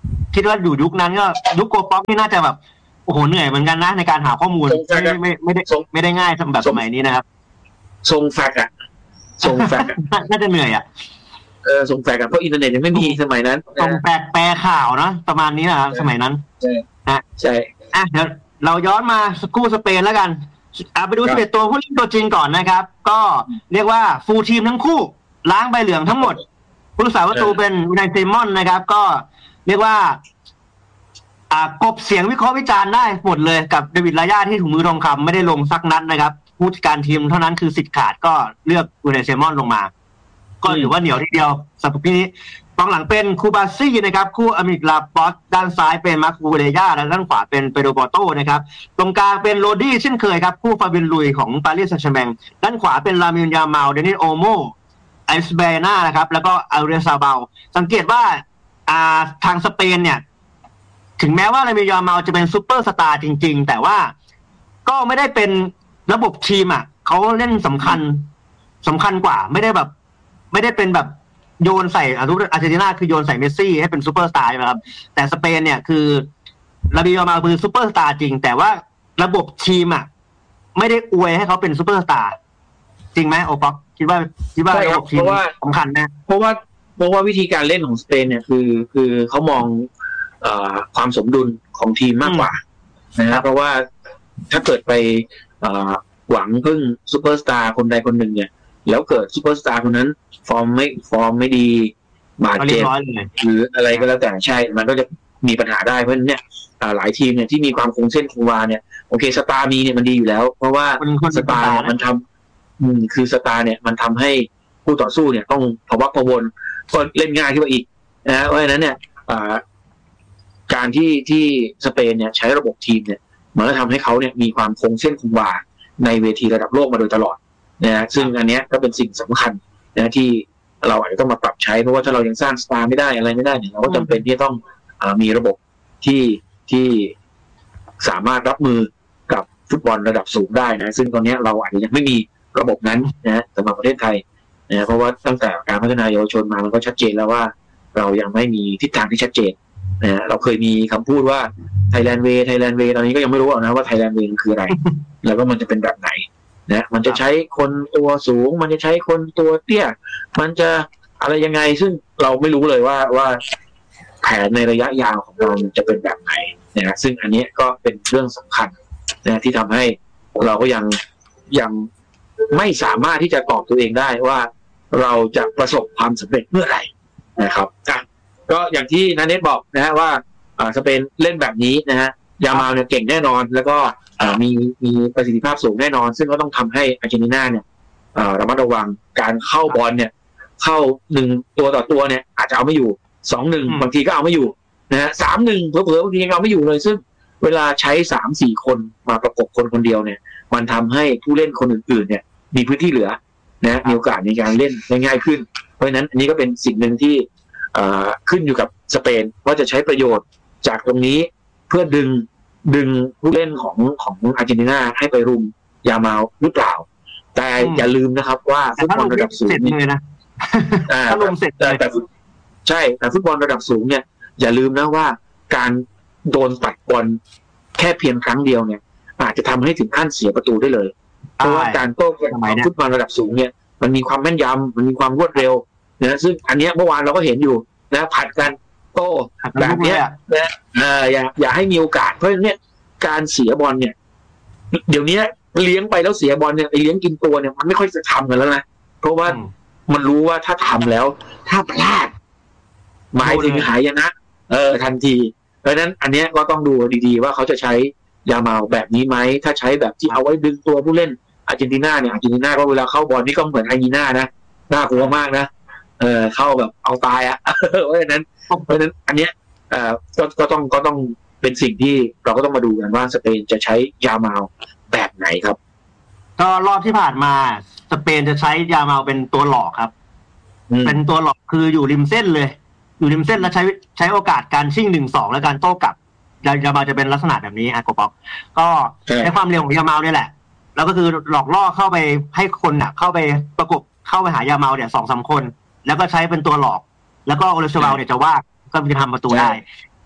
คิดว่าอยู่ยุคนั้นก็ยุคโกป๊อกนี่น่าจะแบบโอ้โหเหนื่อยเหมือนกันนะในการหาข้อมูลไม่ไม่ไม่ได้ไม่ได้ง่ายแบบสมัยนี้นะครับทรงแฟกอะทรงแฟกน่าจะเหนื่อยอะเออทรงแฟกอะเพราะอินเทอร์เน็ตยังไม่มีสมัยนั้นทรงแฟกแปลข่าวนะประมาณนี้นะครับสมัยนั้นใช่ฮะใช่อ่ะเดี๋ยวเราย้อนมาสกู้สเปนแล้วกันเอาไปดูสิบเอ็ดตัวผู้เล่นตัวจริงก่อนนะครับก็เรียกว่าฟูลทีมทั้งคู่ล้างใบเหลืองทั้งหมดผู้รักษาประตูเป็นอูไนเซมอนนะครับก็เรียกว่าอ่ากบเสียงวิเคราะห์วิจารณ์ได้หมดเลยกับเดวิดลายาที่ถุงมือทองคำไม่ได้ลงสักนัดนะครับผู้จัดการทีมเท่านั้นคือสิทธิ์ขาดก็เลือกอูไนเซมอนลงมาก็ถือว่าเหนียวทีเดียวสำหรับพี่นี้กองหลังเป็นคูบาซี่นะครับคู่อเมริกลาปอสด้านซ้ายเป็นมาร์คูเรย่าและด้านขวาเป็นเปโดปอโต้นะครับตรงกลางเป็นโรดี้เช่นเคยครับคู่ฟาบินลุยของปารีสแซงต์แชร์แมงด้านขวาเป็นลามินยามาลเดนิสโอโมไอส์เบน่านะครับแล้วก็อัลเรซาเบาสังเกตว่าอ่าทางสเปนเนี่ยถึงแม้ว่าลามินยามาลจะเป็นซูเปอร์สตาร์จริงๆแต่ว่าก็ไม่ได้เป็นระบบทีมอ่ะเขาเล่นสำคัญสำคัญกว่าไม่ได้แบบไม่ได้เป็นแบบโยนใส่อาร์เจนตินาคือโยนใส่เมสซี่ให้เป็นซูเปอร์สตาร์ใช่ไหมครับแต่สเปนเนี่ยคือลาบิโอมาคือซูเปอร์สตาร์จริงแต่ว่าระบบทีมอ่ะไม่ได้อวยให้เขาเป็นซูเปอร์สตาร์จริงไหมโอป๊อปคิดว่าคิดว่าระบบทีมสำคัญนะเพราะว่าเพราะว่าวิธีการเล่นของสเปนเนี่ยคือคือเขามองเอ่อความสมดุลของทีมมากกว่านะครับเพราะว่าถ้าเกิดไปเอ่อหวังพึ่งซูเปอร์สตาร์คนใดคนหนึ่งเนี่ยแล้วเกิดซูเปอร์สตาร์คนนั้นฟอร์มไม่ฟอร์มไม่ดีบาดเจ็บหรืออะไรก็แล้วแต่ใช่มันก็จะมีปัญหาได้เพราะฉะนั้นเนี่ยหลายทีมเนี่ยที่มีความคงเส้นคงวาเนี่ยโอเคสตาร์มีเนี่ยมันดีอยู่แล้วเพราะว่าสตาร์มันทำอืมคือสตาร์เนี่ยมันทำให้ผู้ต่อสู้เนี่ยต้องพะวักพะวนก็เล่นง่ายขึ้นมาอีกนะเพราะฉะนั้นเนี่ยการที่ที่สเปนเนี่ยใช้ระบบทีมเนี่ยมันก็ทำให้เขาเนี่ยมีความคงเส้นคงวาในเวทีระดับโลกมาโดยตลอดนะซึ่งอันนี้ก็เป็นสิ่งสำคัญนะที่เราอาจจะต้องมาปรับใช้เพราะว่าถ้าเรายังสร้างสตาร์ไม่ได้อะไรไม่ได้เนี่ยเราก็จำเป็นที่จะต้องอมีระบบที่ที่สามารถรับมือกับฟุตบอลระดับสูงได้นะซึ่งตอนนี้เราอาจจะยังไม่มีระบบนั้นนะสำหรับประเทศไทยนะเพราะว่าตั้งแต่การพัฒนาเยาวชนมามันก็ชัดเจนแล้วว่าเรายังไม่มีทิศทางที่ชัดเจนนะเราเคยมีคำพูดว่า Thailand Way Thailand Way ตอนนี้ก็ยังไม่รู้นะว่า Thailand Way คืออะไรแล้วก็มันจะเป็นแบบไหนนะมันจะใช้คนตัวสูงมันจะใช้คนตัวเตี้ยมันจะอะไรยังไงซึ่งเราไม่รู้เลยว่าว่าแผนในระยะยาวของเราจะเป็นแบบไหนนะซึ่งอันนี้ก็เป็นเรื่องสำคัญนะที่ทำให้เราก็ยังยังไม่สามารถที่จะตอบตัวเองได้ว่าเราจะประสบความสำเร็จเมื่อไหร่นะครับอ่ะก็อย่างที่นันเนตบอกนะฮะว่าอ่าสเปนเล่นแบบนี้นะฮะยามาลเนี่ยเก่งแน่นอนแล้วก็มีมีประสิทธิภาพสูงแน่นอนซึ่งก็ต้องทำให้อาร์เจนตินาเนี่ยระมัดระวังการเข้าบอลเนี่ยเข้าหนึ่งตัวต่อตัวเนี่ยอาจจะเอาไม่อยู่สองหนึ่งบางทีก็เอาไม่อยู่นะฮะสามหนึ่งเผลอๆบางทีก็เอาไม่อยู่เลยซึ่งเวลาใช้สามสี่คนมาประกบคนคนเดียวเนี่ยมันทำให้ผู้เล่นคนอื่นๆเนี่ยมีพื้นที่เหลือนะมีโอกาสในการเล่นได้ง่ายขึ้นเพราะฉะนั้นอันนี้ก็เป็นสิ่งหนึ่งที่ขึ้นอยู่กับสเปนว่าจะใช้ประโยชน์จากตรงนี้เพื่อดึงดึงผู้เล่นของของอาร์เจนตินาให้ไปรุมยามาลหรือเปล่าแต่อย่าลืมนะครับว่าฟุตบอลระดับสูงเนี่ยนะถ้าลงเสร็จแต่แต่ใช่แต่ฟุตบอลระดับสูงเนี่ยอย่าลืมนะว่าการโดนตัดบอลแค่เพียงครั้งเดียวเนี่ยอาจจะทำให้ถึงขั้นเสียประตูได้เลยเพราะว่าการโต้กลับของฟุตบอลระดับสูงเนี่ยมันมีความแม่นยำมันมีความรวดเร็วนะซึ่งอันนี้เมื่อวานเราก็เห็นอยู่นะผัดกันโต้แบบนี้นะเอออย่าอย่าให้มีโอกาสเพราะฉะนั้นเนี่ยการเสียบอลเนี่ยเดี๋ยวนี้เลี้ยงไปแล้วเสียบอลเนี่ยไอ้เลี้ยงกินตัวเนี่ยมันไม่ค่อยจะทำกันแล้วนะเพราะว่ามันรู้ว่าถ้าทำแล้วถ้าพลาดหมายถึงหายนะเออทันทีเพราะฉะนั้นอันนี้ก็ต้องดูดีๆว่าเขาจะใช้ยามาลแบบนี้ไหมถ้าใช้แบบที่เอาไว้ดึงตัวผู้เล่นอาร์เจนตินาเนี่ยอาร์เจนตินาก็เวลาเข้าบอลนี่ก็เหมือนไฮยีน่านะน่ากลัวมากนะเออเข้าแบบเอาตายอ่ะเพราะฉะนั้นเพราะฉะนั้นอันเนี้ยเอ่อก็ก็ต้องก็ต้องเป็นสิ่งที่เราก็ต้องมาดูกันว่าสเปนจะใช้ยามาลแบบไหนครับก็รอบที่ผ่านมาสเปนจะใช้ยามาลเป็นตัวหลอกครับเป็นตัวหลอกคืออยู่ริมเส้นเลยอยู่ริมเส้นแล้วใช้ใช้โอกาสการชิ่งหนึ่งสองและการโต้กลับยามาลจะเป็นลักษณะแบบนี้อ่ะกบปอกก็ในความเร็วของยามาลนี่แหละแล้วก็คือหลอกล่อเข้าไปให้คนน่ะเข้าไปประกบเข้าไปหายามาลเนี่ยสองสามคนแล้วก็ใช้เป็นตัวหลอกแล้วก็โอเลชวาลเนี่ยจะว่างก็จะทำประตูได้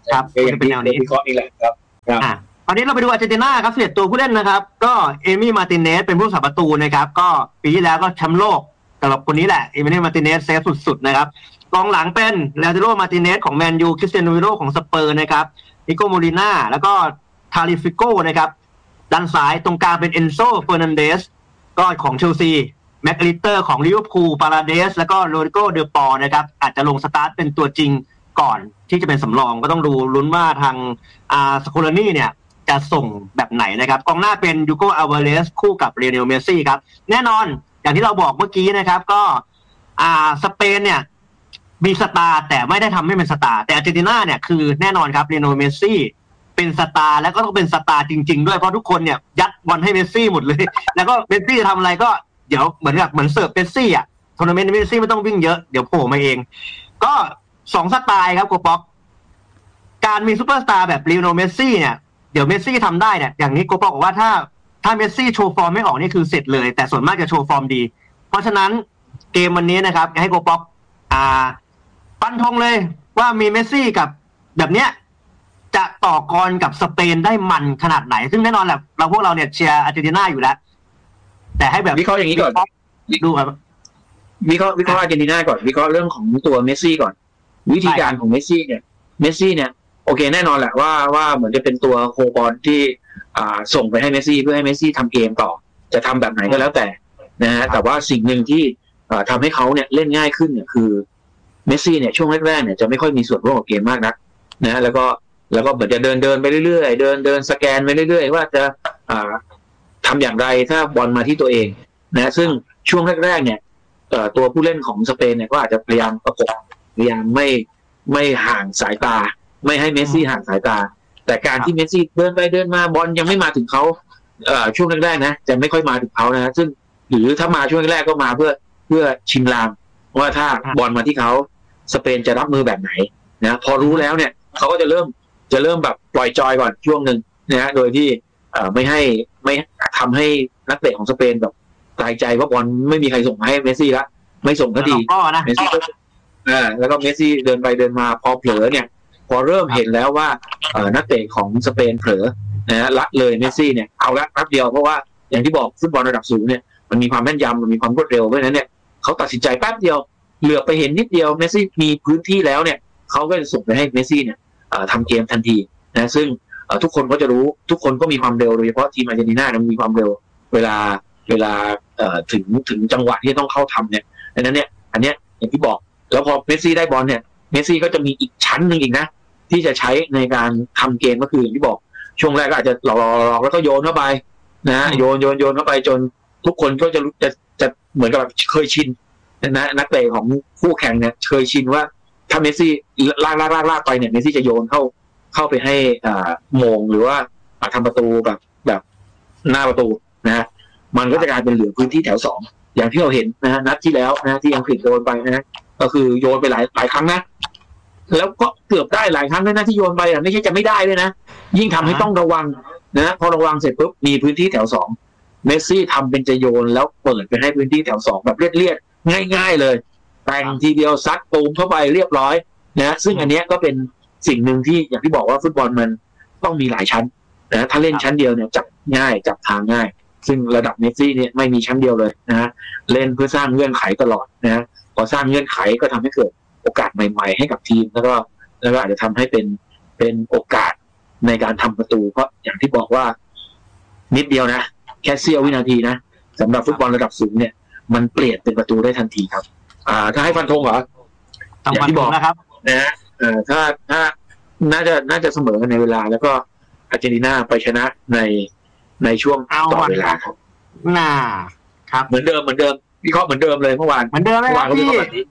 ครับจะเป็นแนวนี้วิเคราะห์นี่แหละครับอ่ะตอนนี้เราไปดูอาร์เจนตินาครับสิบเอ็ดตัวผู้เล่นนะครับก็เอมี่มาร์ติเนสเป็นผู้รักษาประตูนะครับก็ปีที่แล้วก็แชมป์โลกสำหรับคนนี้แหละเอมี่มาร์ติเนสเซฟสุดๆนะครับกองหลังเป็นเลโรมาร์ติเนสของแมนยูคริสเตียโนโรนัลโดของสเปอร์นะครับนิโกโมลิน่าแล้วก็ทาริฟิโก้นะครับด้านซ้ายตรงกลางเป็นเอนโซเฟอร์นันเดสก็ของเชลซีแม็กลิสเตอร์ของลิเวอร์พูลปาราเดสแล้วก็โรดิโกเดอปอร์นะครับอาจจะลงสตาร์ทเป็นตัวจริงก่อนที่จะเป็นสำรองก็ต้องดูลุ้นว่าทางอาร์สโคลานี่เนี่ยจะส่งแบบไหนนะครับกองหน้าเป็นยูโกอัลวาเรสคู่กับเรเนลเมสซี่ครับแน่นอนอย่างที่เราบอกเมื่อกี้นะครับก็อ่าสเปนเนี่ยมีสตาร์แต่ไม่ได้ทำให้เป็นสตาร์แต่อาร์เจนตินาเนี่ยคือแน่นอนครับเรเนลเมสซี่เป็นสตาร์แล้วก็ต้องเป็นสตาร์จริงๆด้วยเพราะทุกคนเนี่ยยัดบอลให้เมสซี่หมดเลยแล้วก็เมสซี่จะทำอะไรก็เดี๋ยวเหมือนกับเหมือนเสิร์ฟเมสซี่อ่ะทัวร์นาเมนต์เมสซี่ไม่ต้องวิ่งเยอะเดี๋ยวโผล่มาเองก็สองสไตล์ครับโกป๊อกการมีซูเปอร์สตาร์แบบลีโอเนลเมสซี่เนี่ยเดี๋ยวเมสซี่ทำได้เนี่ยอย่างนี้โกป๊อกบอกว่าถ้าถ้าเมสซี่โชว์ฟอร์มไม่ออกนี่คือเสร็จเลยแต่ส่วนมากจะโชว์ฟอร์มดีเพราะฉะนั้นเกมวันนี้นะครับให้โกป๊อกอ่าฟันธงเลยว่ามีเมสซี่กับแบบเนี้ยจะต่อกรกับสเปนได้มันขนาดไหนซึ่งแน่นอนแหละเราพวกเราเนี่ยเชียร์อาร์เจนตินาอยู่แล้วแต่ให้แบบวิเคราะห์อย่างนี้ก่อนดูครับวิเคราะห์วิเคราะห์อาร์เจนตินาก่อนวิเคราะห์เรื่องของตัวเมสซี่ก่อนวิธีการของเมสซี่เนี่ยเมสซี่เนี่ยโอเคแน่นอนแหละว่าว่าเหมือนจะเป็นตัวโคบอลที่อ่าส่งไปให้เมสซี่เพื่อให้เมสซี่ทำเกมต่อจะทำแบบไหนก็แล้วแต่นะฮะแต่ว่าสิ่งหนึ่งที่อ่าทำให้เขาเนี่ยเล่นง่ายขึ้นเนี่ยคือเมสซี่เนี่ยช่วงแรกๆเนี่ยจะไม่ค่อยมีส่วนร่วมกับเกมมากนักนะแล้วก็แล้วก็เหมือนจะเดินเดินไปเรื่อยๆเดินเดินสแกนไปเรื่อยๆว่าจะอ่าทำอย่างไรถ้าบอลมาที่ตัวเองนะซึ่งช่วงแรกๆเนี่ยตัวผู้เล่นของสเปนเนี่ยก็อาจจะพยายามประกบพยายามไม่ไม่ห่างสายตาไม่ให้เมสซี่ห่างสายตาแต่การที่เมสซี่เดินไปเดินมาบอลยังไม่มาถึงเขาช่วงแรกๆนะจะไม่ค่อยมาถึงเขานะซึ่งหรือถ้ามาช่วงแรกก็มาเพื่อเพื่อชิงลางว่าถ้าบอลมาที่เขาสเปนจะรับมือแบบไหนนะพอรู้แล้วเนี่ยเขาก็จะเริ่มจะเริ่มแบบปล่อยจอยก่อนช่วงหนึ่งนะโดยที่ไม่ให้ไม่ทำให้นักเตะของสเปนแบบตายใจว่าบอลไม่มีใครส่งให้เมสซี่ละไม่ส่งก็ดีเมสซี่ก็อ่าแล้วก็เมสซี่เดินไปเดินมาพอเผลอเนี่ยพอเริ่มเห็นแล้วว่าเอ่อนักเตะของสเปนเผลอนะฮะละเลยเมสซี่เนี่ยเอาละแป๊บเดียวเพราะว่าอย่างที่บอกฟุตบอลระดับสูงเนี่ยมันมีความแม่นยำมันมีความรวดเร็วเพราะฉะนั้นเนี่ยเขาตัดสินใจแป๊บเดียวเหลือไปเห็นนิดเดียวเมสซี่มีพื้นที่แล้วเนี่ยเขาก็จะส่งไปให้เมสซี่เนี่ยทำเกมทันทีนะซึ่งทุกคนก็จะรู้ทุกคนก็มีความเร็วโดยเฉพาะทีมอาร์เจนตินามันมีความเร็วเวลาเวลาถึงถึงจังหวะที่ต้องเข้าทำเนี่ยดังนั้นเนี่ยอันเนี้ยอย่างที่บอกแล้วพอเมสซี่ได้บอลเนี่ยเมสซี่ก็จะมีอีกชั้นหนึ่งอีกนะที่จะใช้ในการทำเกมก็คืออย่างที่บอกช่วงแรกก็อาจจะหลอกๆแล้วก็โยนเข้าไปนะโยนโยนโยนเข้าไปจนทุกคนก็จะจะจะเหมือนกับแบบเคยชินนะนักเตะของคู่แข่งเนี่ยเคยชินว่าถ้าเมสซี่ลากลากลากลากไปเนี่ยเมสซี่จะโยนเข้าเข้าไปให้อ่าโมงหรือว่าทำประตูแบบแบบหน้าประตูนะฮะมันก็จะกลายเป็นเหลือพื้นที่แถวสองอย่างที่เราเห็นนะฮะนัดที่แล้วนะที่อังกฤษโดนไปนะก็คือโยนไปหลายหลายครั้งนะแล้วก็เกือบได้หลายครั้งด้วยนะที่โยนไปอ่ะไม่ใช่จะไม่ได้ด้วยนะยิ่งทำให้ต้องระวังนะพอระวังเสร็จปุ๊บมีพื้นที่แถวสองเมสซี่ทำเป็นจะโยนแล้วเปิดไปให้พื้นที่แถวสองแบบเลียดๆง่ายๆเลยแต่งทีเดียวซัดตูมเข้าไปเรียบร้อยนะซึ่งอันเนี้ยก็เป็นสิ่งหนึ่งที่อย่างที่บอกว่าฟุตบอลมันต้องมีหลายชั้นนะถ้าเล่นชั้นเดียวเนี่ยจับง่ายจับทางง่ายซึ่งระดับเมสซี่เนี่ยไม่มีชั้นเดียวเลยนะฮะเล่นเพื่อสร้างเงื่อนไขตลอดนะฮะพอสร้างเงื่อนไขก็ทำให้เกิดโอกาสใหม่ๆให้กับทีมแล้วก็แล้วก็อาจจะทำให้เป็นเป็นโอกาสในการทำประตูเพราะอย่างที่บอกว่านิดเดียวนะแค่เสี้ยววินาทีนะสำหรับฟุตบอลระดับสูงเนี่ยมันเปลี่ยนเป็นประตูได้ทันทีครับอ่าถ้าให้ฟันธงเหรออย่างที่บอกนะครับนะฮะเอ่อถ้าถ้าน่าจะน่าจะเสมอในเวลาแล้วก็อาร์เจนตินาไปชนะในในช่วงต่อเวลาครับน่าครับเหมือนเดิมเหมือนเดิมวิเคราะห์เหมือนเดิมเลยเมื่อวานเหมือนเดิมไหมครับพี่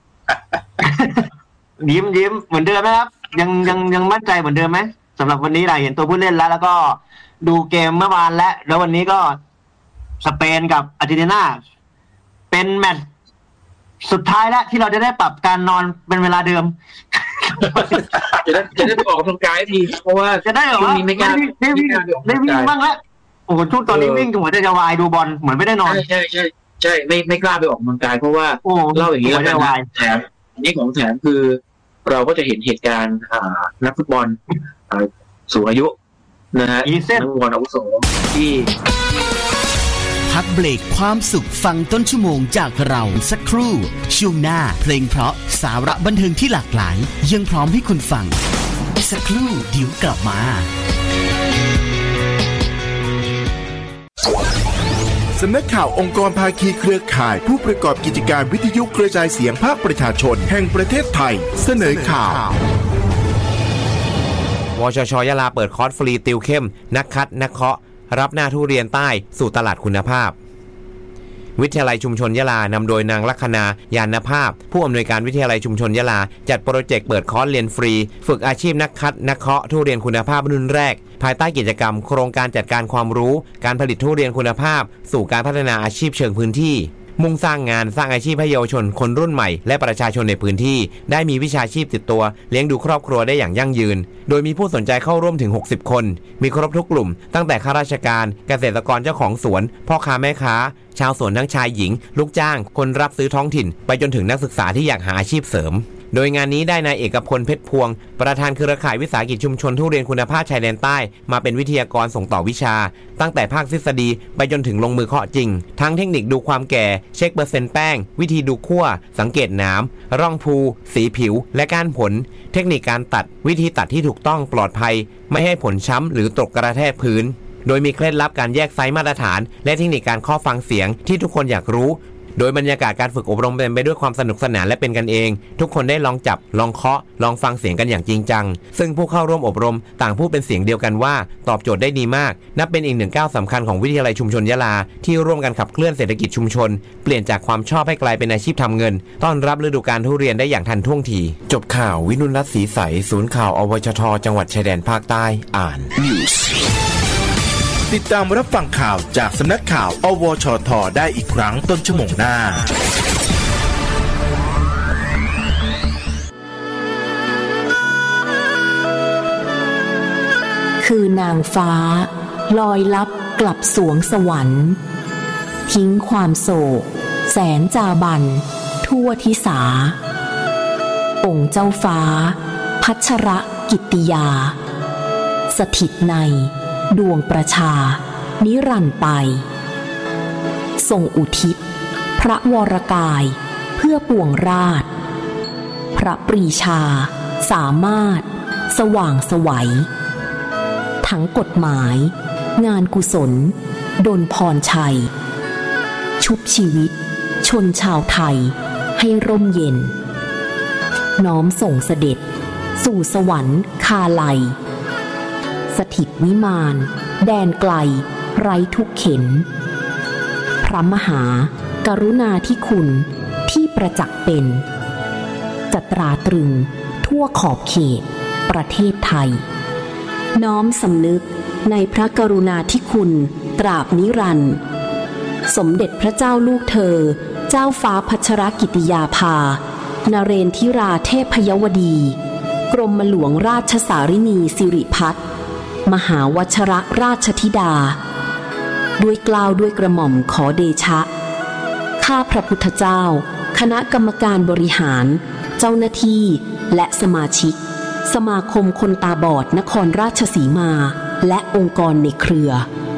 ยิ้มยิ้มเหมือนเดิมไหมครับยังยังยังมั่นใจเหมือนเดิมไหมสำหรับวันนี้เราเห็นตัวผู้เล่นแล้วแล้วก็ดูเกมเมื่อวานและแล้ววันนี้ก็สเปนกับอาร์เจนตินาเป็นแมตช์สุดท้ายแล้วที่เราจะได้ปรับการนอนเป็นเวลาเดิมจะได้จะได้ไปออกกำลังกายทีเพราะว่าจะได้ช่วงนี้ไม่กล้าได้วิ่งได้วิ่งบ้างแล้วโอ้โหช่วงตอนนี้วิ่งหัวใจจะวายดูบอลเหมือนไม่ได้นอนใช่ใช่ใช่ไม่ไม่กล้าไปออกกำลังกายเพราะว่าเล่าอย่างนี้แล้วกันแถมอันนี้ของแถมคือเราก็จะเห็นเหตุการณ์นักฟุตบอลสูงอายุนะฮะนักฟุตบอลอาวุโสที่พักเบรกความสุขฟังต้นชั่วโมงจากเราสักครู่ช่วงหน้าเพลงเพราะสาระบันเทิงที่หลากหลายยังพร้อมให้คุณฟังสักครู่เดี๋ยวกลับมาสำนักข่าวองค์กรภาคีเครือข่ายผู้ประกอบกิจการวิทยุกระจายเสียงภาคประชาชนแห่งประเทศไทยเสนอข่าววชช.ยะลาเปิดคอร์สฟรีติวเข้มนักคัดนักเคาะรับหน้าทุเรียนใต้สู่ตลาดคุณภาพวิทยาลัยชุมชนยะลานำโดยนางลัคนายานภาพผู้อำนวยการวิทยาลัยชุมชนยะลาจัดโปรเจกต์เปิดคอร์สเรียนฟรีฝึกอาชีพนักคัดนักเคาะทุเรียนคุณภาพรุ่นแรกภายใต้กิจกรรมโครงการจัดการความรู้การผลิตทุเรียนคุณภาพสู่การพัฒนาอาชีพเชิงพื้นที่มุ่งสร้างงานสร้างอาชีพให้เยาวชนคนรุ่นใหม่และประชาชนในพื้นที่ได้มีวิชาชีพติดตัวเลี้ยงดูครอบครัวได้อย่างยั่งยืนโดยมีผู้สนใจเข้าร่วมถึงหกสิบคนมีครบทุกกลุ่มตั้งแต่ข้าราชการเกษตรกรเจ้าของสวนพ่อค้าแม่ค้าชาวสวนทั้งชายหญิงลูกจ้างคนรับซื้อท้องถิ่นไปจนถึงนักศึกษาที่อยากหาอาชีพเสริมโดยงานนี้ได้นายเอกพลเพชรพวงประธานเครือข่ายวิสาหกิจชุมชนทุเรียนคุณภาพชายแดนใต้มาเป็นวิทยากรส่งต่อวิชาตั้งแต่ภาคทฤษฎีไปจนถึงลงมือเคาะจริงทั้งเทคนิคดูความแก่เช็คเปอร์เซ็นต์แป้งวิธีดูคั่วสังเกตน้ำร่องภูสีผิวและก้านผลเทคนิคการตัดวิธีตัดที่ถูกต้องปลอดภัยไม่ให้ผลช้ำหรือตกกระแทกพื้นโดยมีเคล็ดลับการแยกไซส์มาตรฐานและเทคนิคการเคาะฟังเสียงที่ทุกคนอยากรู้โดยบรรยากาศการฝึกอบรมเป็นไปด้วยความสนุกสนานและเป็นกันเองทุกคนได้ลองจับลองเคาะลองฟังเสียงกันอย่างจริงจังซึ่งผู้เข้าร่วมอบรมต่างพูดเป็นเสียงเดียวกันว่าตอบโจทย์ได้ดีมากนับเป็นอีกหนึ่งก้าวสำคัญของวิทยาลัยชุมชนยะลาที่ร่วมกันขับเคลื่อนเศรษฐกิจชุมชนเปลี่ยนจากความชอบให้กลายเป็นอาชีพทำเงินต้อนรับฤดูกาลทุเรียนได้อย่างทันท่วงทีจบข่าววินุรัตน์ศรีใสศูนย์ข่าวอวชทจังหวัดชายแดนภาคใต้อ่านติดตามรับฟังข่าวจากสำนักข่าวอวชทได้อีกครั้งต้นชั่วโมงหน้าคือนางฟ้าลอยลับกลับสวงสวรรค์ทิ้งความโศกแสนจาบันทั่วทิสาองค์เจ้าฟ้าพัชรกิตติยาสถิตในดวงประชานิรันดร์ไปทรงอุทิศพระวรกายเพื่อปวงราชพระปรีชาสามารถสว่างไสวทั้งกฎหมายงานกุศลดลพรชัยชุบชีวิตชนชาวไทยให้ร่มเย็นน้อมส่งเสด็จสู่สวรรค์คาไลสถิตวิมานแดนไกลไร้ทุกเข็นพระมหากรุณาธิคุณที่ประจักษ์เป็นจัตราตรึงทั่วขอบเขตประเทศไทยน้อมสำนึกในพระกรุณาธิคุณตราบนิรันดร์สมเด็จพระเจ้าลูกเธอเจ้าฟ้าพัชรกิติยาภานเรนทิราเทพยวดีกรมหลวงราชสารินีสิริพัฒน์มหาวชรราชธิดาด้วยเกล้าด้วยกระหม่อมขอเดชะข้าพระพุทธเจ้าคณะกรรมการบริหารเจ้าหน้าที่และสมาชิกสมาคมคนตาบอดนครราชสีมาและองค์กรในเครือ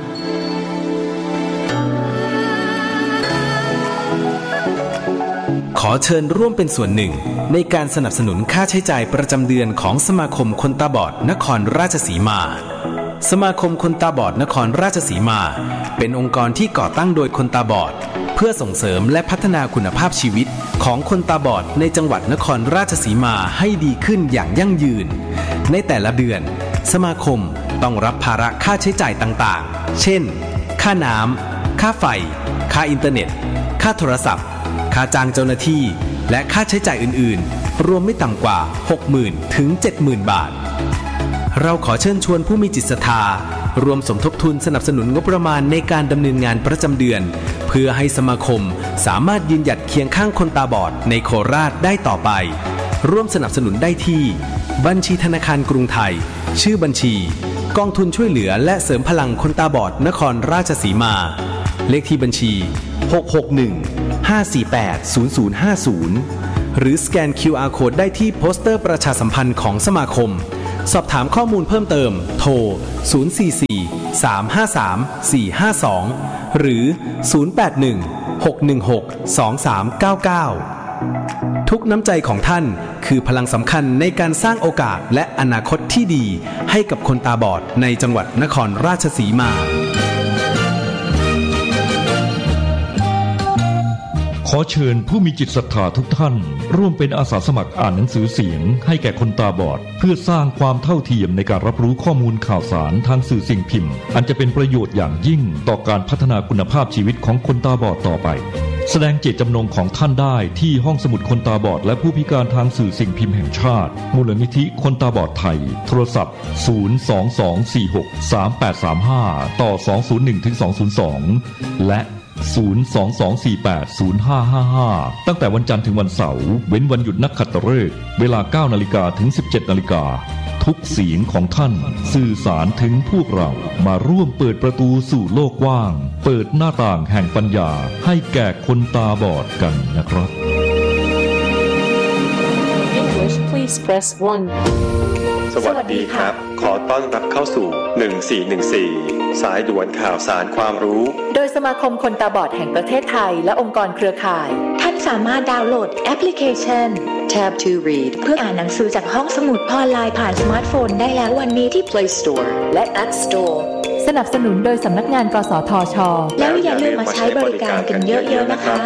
ขอเชิญร่วมเป็นส่วนหนึ่งในการสนับสนุนค่าใช้จ่ายประจำเดือนของสมาคมคนตาบอดนครราชสีมาสมาคมคนตาบอดนครราชสีมาเป็นองค์กรที่ก่อตั้งโดยคนตาบอดเพื่อส่งเสริมและพัฒนาคุณภาพชีวิตของคนตาบอดในจังหวัดนครราชสีมาให้ดีขึ้นอย่างยั่งยืนในแต่ละเดือนสมาคมต้องรับภาระค่าใช้จ่ายต่างๆเช่นค่าน้ำค่าไฟค่าอินเทอร์เน็ตค่าโทรศัพท์ค่าจ้างเจ้าหน้าที่และค่าใช้จ่ายอื่นๆรวมไม่ต่ำกว่า หกหมื่น ถึง เจ็ดหมื่น บาทเราขอเชิญชวนผู้มีจิตศรัทธารวมสมทบทุนสนับสนุนงบประมาณในการดำเนินงานประจำเดือนเพื่อให้สมาคมสามารถยืนหยัดเคียงข้างคนตาบอดในโคราชได้ต่อไปร่วมสนับสนุนได้ที่บัญชีธนาคารกรุงไทยชื่อบัญชีกองทุนช่วยเหลือและเสริมพลังคนตาบอดนครราชสีมาเลขที่บัญชีหก หก หนึ่ง ห้า สี่ แปด ศูนย์ ศูนย์ ห้า ศูนย์หรือสแกน คิว อาร์ Code ได้ที่โปสเตอร์ประชาสัมพันธ์ของสมาคมสอบถามข้อมูลเพิ่มเติมโทรศูนย์ สี่ สี่ สาม ห้า สาม สี่ ห้า สองหรือศูนย์ แปด หนึ่ง หก หนึ่ง หก สอง สาม เก้า เก้าทุกน้ำใจของท่านคือพลังสำคัญในการสร้างโอกาสและอนาคตที่ดีให้กับคนตาบอดในจังหวัดนครราชสีมาขอเชิญผู้มีจิตศรัทธาทุกท่านร่วมเป็นอาสาสมัครอ่านหนังสือเสียงให้แก่คนตาบอดเพื่อสร้างความเท่าเทียมในการรับรู้ข้อมูลข่าวสารทางสื่อสิ่งพิมพ์อันจะเป็นประโยชน์อย่างยิ่งต่อการพัฒนาคุณภาพชีวิตของคนตาบอดต่อไปแสดงเจตจำนงของท่านได้ที่ห้องสมุดคนตาบอดและผู้พิการทางสื่อสิ่งพิมพ์แห่งชาติมูลนิธิคนตาบอดไทยโทรศัพท์ศูนย์ สอง สอง สี่ หก สาม แปด สาม ห้าต่อสองศูนย์หนึ่งถึงสองศูนย์สองและศูนย์ สอง สอง สี่ แปด ศูนย์ ห้า ห้า ห้าตั้งแต่วันจันทร์ถึงวันเสาร์เว้นวันหยุดนักขัตฤกษ์เวลา เก้านาฬิกา ถึง สิบเจ็ดนาฬิกาทุกเสียงของท่านสื่อสารถึงพวกเรามาร่วมเปิดประตูสู่โลกกว้างเปิดหน้าต่างแห่งปัญญาให้แก่คนตาบอดกันนะครับ English please press one สวัสดีครับขอต้อนรับเข้าสู่หนึ่งสี่หนึ่งสี่สายด่วนข่าวสารความรู้โดยสมาคมคนตาบอดแห่งประเทศไทยและองค์กรเครือข่ายท่านสามารถดาวน์โหลดแอปพลิเคชัน Tab to Read เพื่ออ่านหนังสือจากห้องสมุดออนไลน์ผ่านสมาร์ทโฟนได้แล้ววันนี้ที่ Play Store และ App Store สนับสนุนโดยสำนักงานกสทช.แล้วอย่าลืมมาใช้บริการกันเยอะๆนะคะ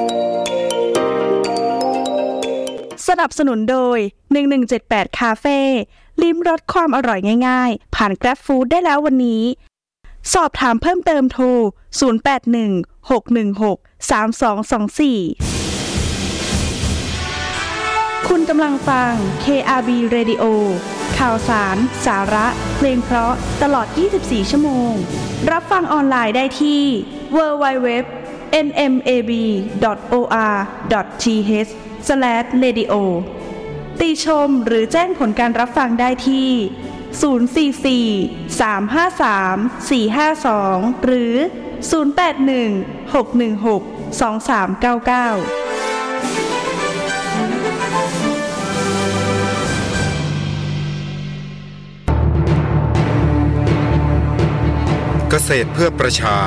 สนับสนุนโดยหนึ่งหนึ่งเจ็ดแปดคาเฟ่ลิ้มรสความอร่อยง่ายๆผ่าน Grab Food ได้แล้ววันนี้สอบถามเพิ่มเติมโทรศูนย์ แปด หนึ่ง หก หนึ่ง หก สาม สอง สอง สี่คุณกำลังฟัง เค อาร์ บี Radio ข่าวสารสาระเพลงเพราะตลอดยี่สิบสี่ชั่วโมงรับฟังออนไลน์ได้ที่ ดับเบิลยู ดับเบิลยู ดับเบิลยู ดอท เอ็น เอ็ม เอ บี ดอท โอ อาร์ ดอท ที เอช สแลช เรดิโอ ติชมหรือแจ้งผลการรับฟังได้ที่ศูนย์ สี่ สี่ สาม ห้า สาม สี่ ห้า สองหรือศูนย์ แปด หนึ่ง หก หนึ่ง หก สอง สาม เก้า เก้าเกษตรเพื่อประชา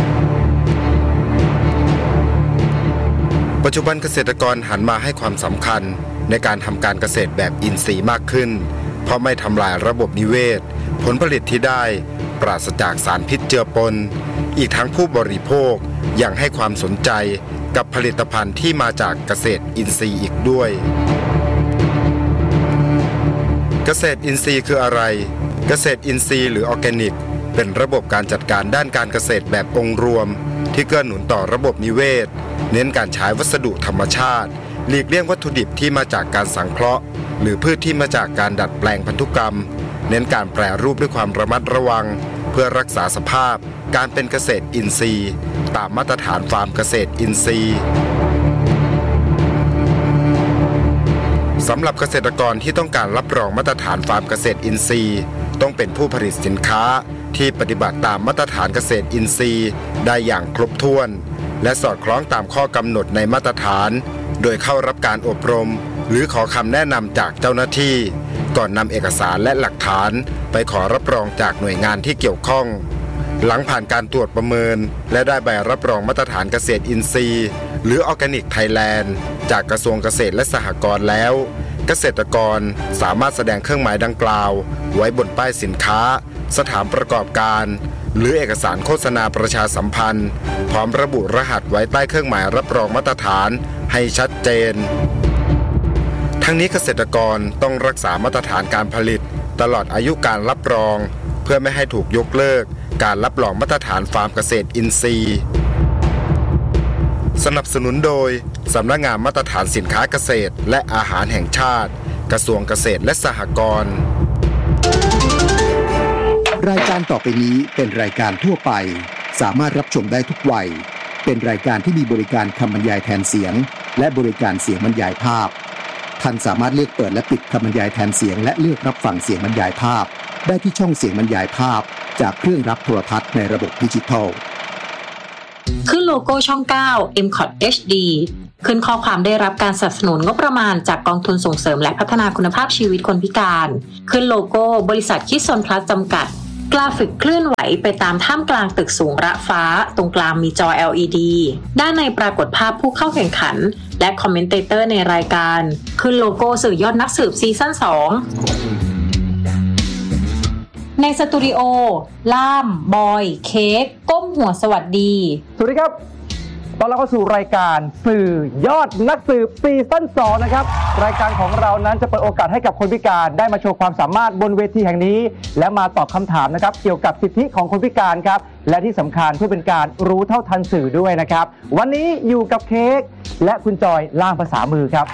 ปัจจุบันเกษตรกรหันมาให้ความสำคัญในการทำการเกษตรแบบอินทรีย์มากขึ้นเพราะไม่ทำลายระบบนิเวศผลผลิตที่ได้ปราศจากสารพิษเจือปนอีกทั้งผู้บริโภคยังให้ความสนใจกับผลิตภัณฑ์ที่มาจากเกษตรอินทรีย์อีกด้วยเกษตรอินทรีย์คืออะไรเกษตรอินทรีย์หรือออร์แกนิกเป็นระบบการจัดการด้านการเกษตรแบบองค์รวมที่เกื้อหนุนต่อระบบนิเวศเน้นการใช้วัสดุธรรมชาติหลีกเลี่ยงวัตถุดิบที่มาจากการสังเคราะห์หรือพืชที่มาจากการดัดแปลงพันธุกรรมเน้นการแปรรูปด้วยความระมัดระวังเพื่อรักษาสภาพการเป็นเกษตรอินทรีย์ตามมาตรฐานฟาร์มเกษตรอินทรีย์สำหรับเกษตรกรที่ต้องการรับรองมาตรฐานฟาร์มเกษตรอินทรีย์ต้องเป็นผู้ผลิตสินค้าที่ปฏิบัติตามมาตรฐานเกษตรอินทรีย์ได้อย่างครบถ้วนและสอดคล้องตามข้อกำหนดในมาตรฐานโดยเข้ารับการอบรมหรือขอคำแนะนำจากเจ้าหน้าที่ก่อนนำเอกสารและหลักฐานไปขอรับรองจากหน่วยงานที่เกี่ยวข้องหลังผ่านการตรวจประเมินและได้ใบรับรองมาตรฐานเกษตรอินทรีย์หรือออร์แกนิกไทยแลนด์จากกระทรวงเกษตรและสหกรณ์แล้วเกษตรกรสามารถแสดงเครื่องหมายดังกล่าวไว้บนป้ายสินค้าสถานประกอบการหรือเอกสารโฆษณาประชาสัมพันธ์พร้อมระบุรหัสไว้ใต้เครื่องหมายรับรองมาตรฐานให้ชัดเจนทั้งนี้เกษตรกรต้องรักษามาตรฐานการผลิตตลอดอายุการรับรองเพื่อไม่ให้ถูกยกเลิกการรับรองมาตรฐานฟาร์มเกษตรอินทรีย์สนับสนุนโดยสำนักงานมาตรฐานสินค้าเกษตรและอาหารแห่งชาติกระทรวงเกษตรและสหกรณ์รายการต่อไปนี้เป็นรายการทั่วไปสามารถรับชมได้ทุกวัยเป็นรายการที่มีบริการคำบรรยายแทนเสียงและบริการเสียงบรรยายภาพท่านสามารถเลือกเปิดและปิดคำบรรยายแทนเสียงและเลือกรับฟังเสียงบรรยายภาพได้ที่ช่องเสียงบรรยายภาพจากเครื่องรับโทรทัศน์ในระบบดิจิทัลขึ้นโลโก้ช่องเก้า เอ็ม ซี โอ ที เอช ดีขึ้นข้อความได้รับการสนับสนุนงบประมาณจากกองทุนส่งเสริมและพัฒนาคุณภาพชีวิตคนพิการขึ้นโลโก้บริษัทคิดซนพลัสจำกัดกราฟิกเคลื่อนไหวไปตามท่ามกลางตึกสูงระฟ้าตรงกลางมีจอ แอล อี ดี ด้านในปรากฏภาพผู้เข้าแข่งขันและคอมเมนเตเตอร์ในรายการขึ้นโลโก้สื่อยอดนักสืบซีซั่นสองในสตูดิโอล่ามบอยเค้กก้มหัวสวัสดีสวัสดีครับตอนเราเข้าสู่รายการสื่อยอดนักสืบซีซั่นสองนะครับรายการของเรานั้นจะเปิดโอกาสให้กับคนพิการได้มาโชว์ความสามารถบนเวทีแห่งนี้และมาตอบคำถามนะครับเกี่ยวกับสิทธิของคนพิการครับและที่สำคัญเพื่อเป็นการรู้เท่าทันสื่อด้วยนะครับวันนี้อยู่กับเค้กและคุณจอยล่ามภาษามือครับ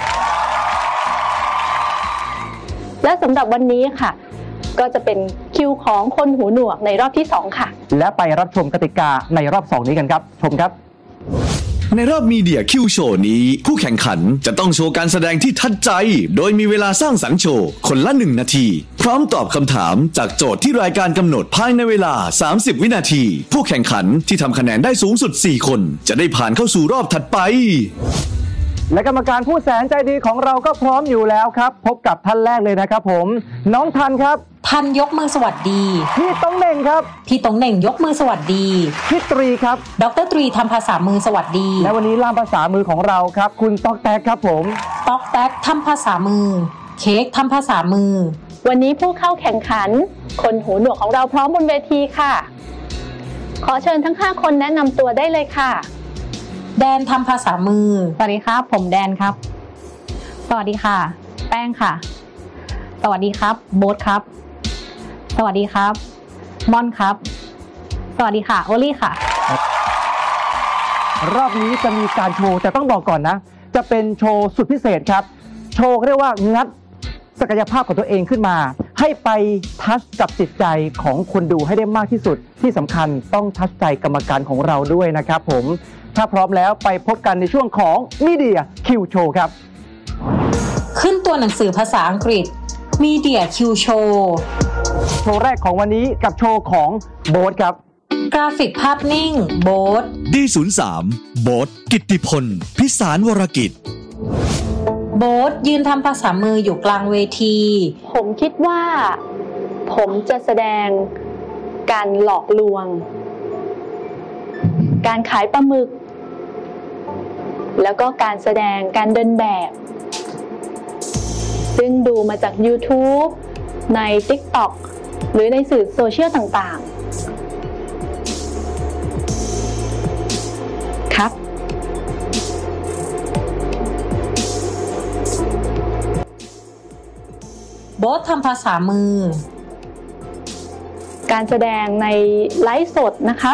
และสำหรับวันนี้ค่ะก็จะเป็นคิวของคนหูหนวกในรอบที่สองค่ะและไปรับชมกติกาในรอบสองนี้กันครับชมครับในรอบมีเดียคิวโชว์นี้ผู้แข่งขันจะต้องโชว์การแสดงที่ทัดใจโดยมีเวลาสร้างสรรค์โชว์คนละหนึ่งนาทีพร้อมตอบคำถามจากโจทย์ที่รายการกำหนดภายในเวลาสามสิบวินาทีผู้แข่งขันที่ทำคะแนนได้สูงสุดสี่คนจะได้ผ่านเข้าสู่รอบถัดไปและกรรมการผู้แสนใจดีของเราก็พร้อมอยู่แล้วครับพบกับท่านแรกเลยนะครับผมน้องทันครับทันยกมือสวัสดีพี่ต้องเหน่งครับพี่ต้องเหน่งยกมือสวัสดีพี่ตรีครับดรตรีทำภาษามือสวัสดีและวันนี้ล่ามภาษามือของเราครับคุณต๊อกแต๊กครับผมต๊อกแต๊กทำภาษามือเค้กทำภาษามือวันนี้ผู้เข้าแข่งขันคนหูหนวกของเราพร้อมบนเวทีค่ะขอเชิญทั้งห้าคนแนะนำตัวได้เลยค่ะแดนทำภาษามือสวัสดีครับผมแดนครับสวัสดีค่ะแป้งค่ะสวัสดีครับโบ๊ทครับสวัสดีครับม่อนครับสวัสดีค่ะโอลี่ค่ะรอบนี้จะมีการโชว์แต่ต้องบอกก่อนนะจะเป็นโชว์สุดพิเศษครับโชว์เรียกว่างัดศักยภาพของตัวเองขึ้นมาให้ไปทัชกับจิตใจของคนดูให้ได้มากที่สุดที่สำคัญต้องทัชใจกรรมการของเราด้วยนะครับผมถ้าพร้อมแล้วไปพบกันในช่วงของมีเดียคิวโชว์ครับขึ้นตัวหนังสือภาษาอังกฤษมีเดียคิวโชว์โชว์แรกของวันนี้กับโชว์ของโบ๊ทครับกราฟิกภาพนิ่งโบ๊ทดี ศูนย์ สาม โบ๊ทกิตติพลพิสารวรกิจโบ๊ทยืนทำภาษามืออยู่กลางเวทีผมคิดว่าผมจะแสดงการหลอกลวงการขายปลาหมึกแล้วก็การแสดงการเดินแบบซึ่งดูมาจาก YouTube ใน TikTok หรือในสื่อโซเชียลต่างๆครับโบ๊ททำภาษามือการแสดงในไลฟ์สดนะครับ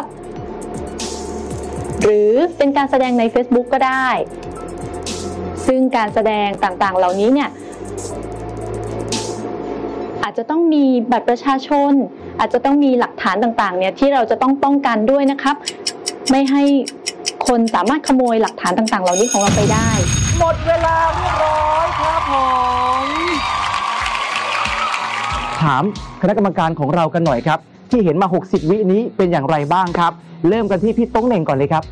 หรือเป็นการแสดงใน Facebook ก็ได้ซึ่งการแสดงต่างๆเหล่านี้เนี่ยอาจจะต้องมีบัตรประชาชนอาจจะต้องมีหลักฐานต่างๆเนี่ยที่เราจะต้องป้องกันด้วยนะครับไม่ให้คนสามารถขโมยหลักฐานต่างๆเหล่านี้ของเราไปได้หมดเวลาเรียบร้อยครับผมถามคณะกรรมการของเรากันหน่อยครับที่เห็นมาหกสิบวินี้เป็นอย่างไรบ้างครับเริ่มกันที่พี่ต้องเหน่งก่อนเลยครับ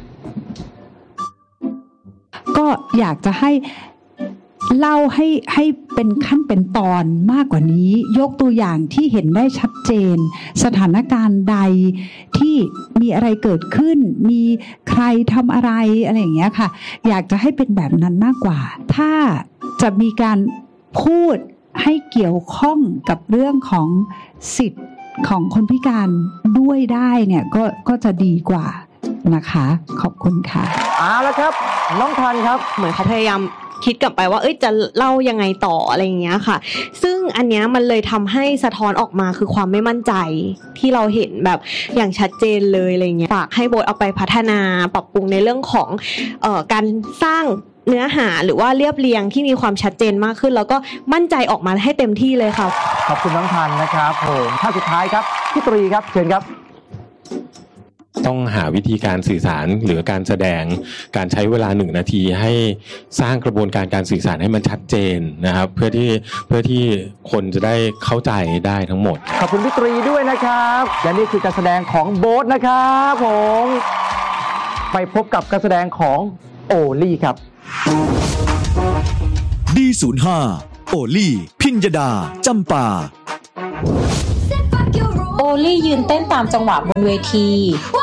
ก็อยากจะให้เล่าให้ให้เป็นขั้นเป็นตอนมากกว่านี้ยกตัวอย่างที่เห็นได้ชัดเจนสถานการณ์ใดที่มีอะไรเกิดขึ้นมีใครทำอะไรอะไรอย่างเงี้ยค่ะอยากจะให้เป็นแบบนั้นมากกว่าถ้าจะมีการพูดให้เกี่ยวข้องกับเรื่องของสิทธิ์ของคนพิการด้วยได้เนี่ยก็ก็จะดีกว่านะคะขอบคุณค่ะเอาละครับน้องทันครับเหมือนเขาพยายามคิดกลับไปว่าเอ้ยจะเล่ายังไงต่ออะไรอย่างเงี้ยค่ะซึ่งอันเนี้ยมันเลยทำให้สะท้อนออกมาคือความไม่มั่นใจที่เราเห็นแบบอย่างชัดเจนเลยอะไรเงี้ยฝากให้โบ๊ทเอาไปพัฒนาปรับปรุงในเรื่องของเอ่อการสร้างเนื้อหาหรือว่าเรียบเรียงที่มีความชัดเจนมากขึ้นแล้วก็มั่นใจออกมาให้เต็มที่เลยค่ะขอบคุณน้องทันนะครับผมท่านสุดท้ายครับพี่ตรีครับเชิญครับต้องหาวิธีการสื่อสารหรือการแสดงการใช้เวลาหนึ่งนาทีให้สร้างกระบวนการการสื่อสารให้มันชัดเจนนะครับเพื่อที่เพื่อที่คนจะได้เข้าใจได้ทั้งหมดขอบคุณพี่ตรีด้วยนะครับและนี่คือการแสดงของโบ๊ทนะครับผมไปพบกับการแสดงของโอลี่ครับดี ศูนย์ ห้า โอลี่พิญญดาจำปาโอลี่ยืนเต้นตามจังหวะบนเวที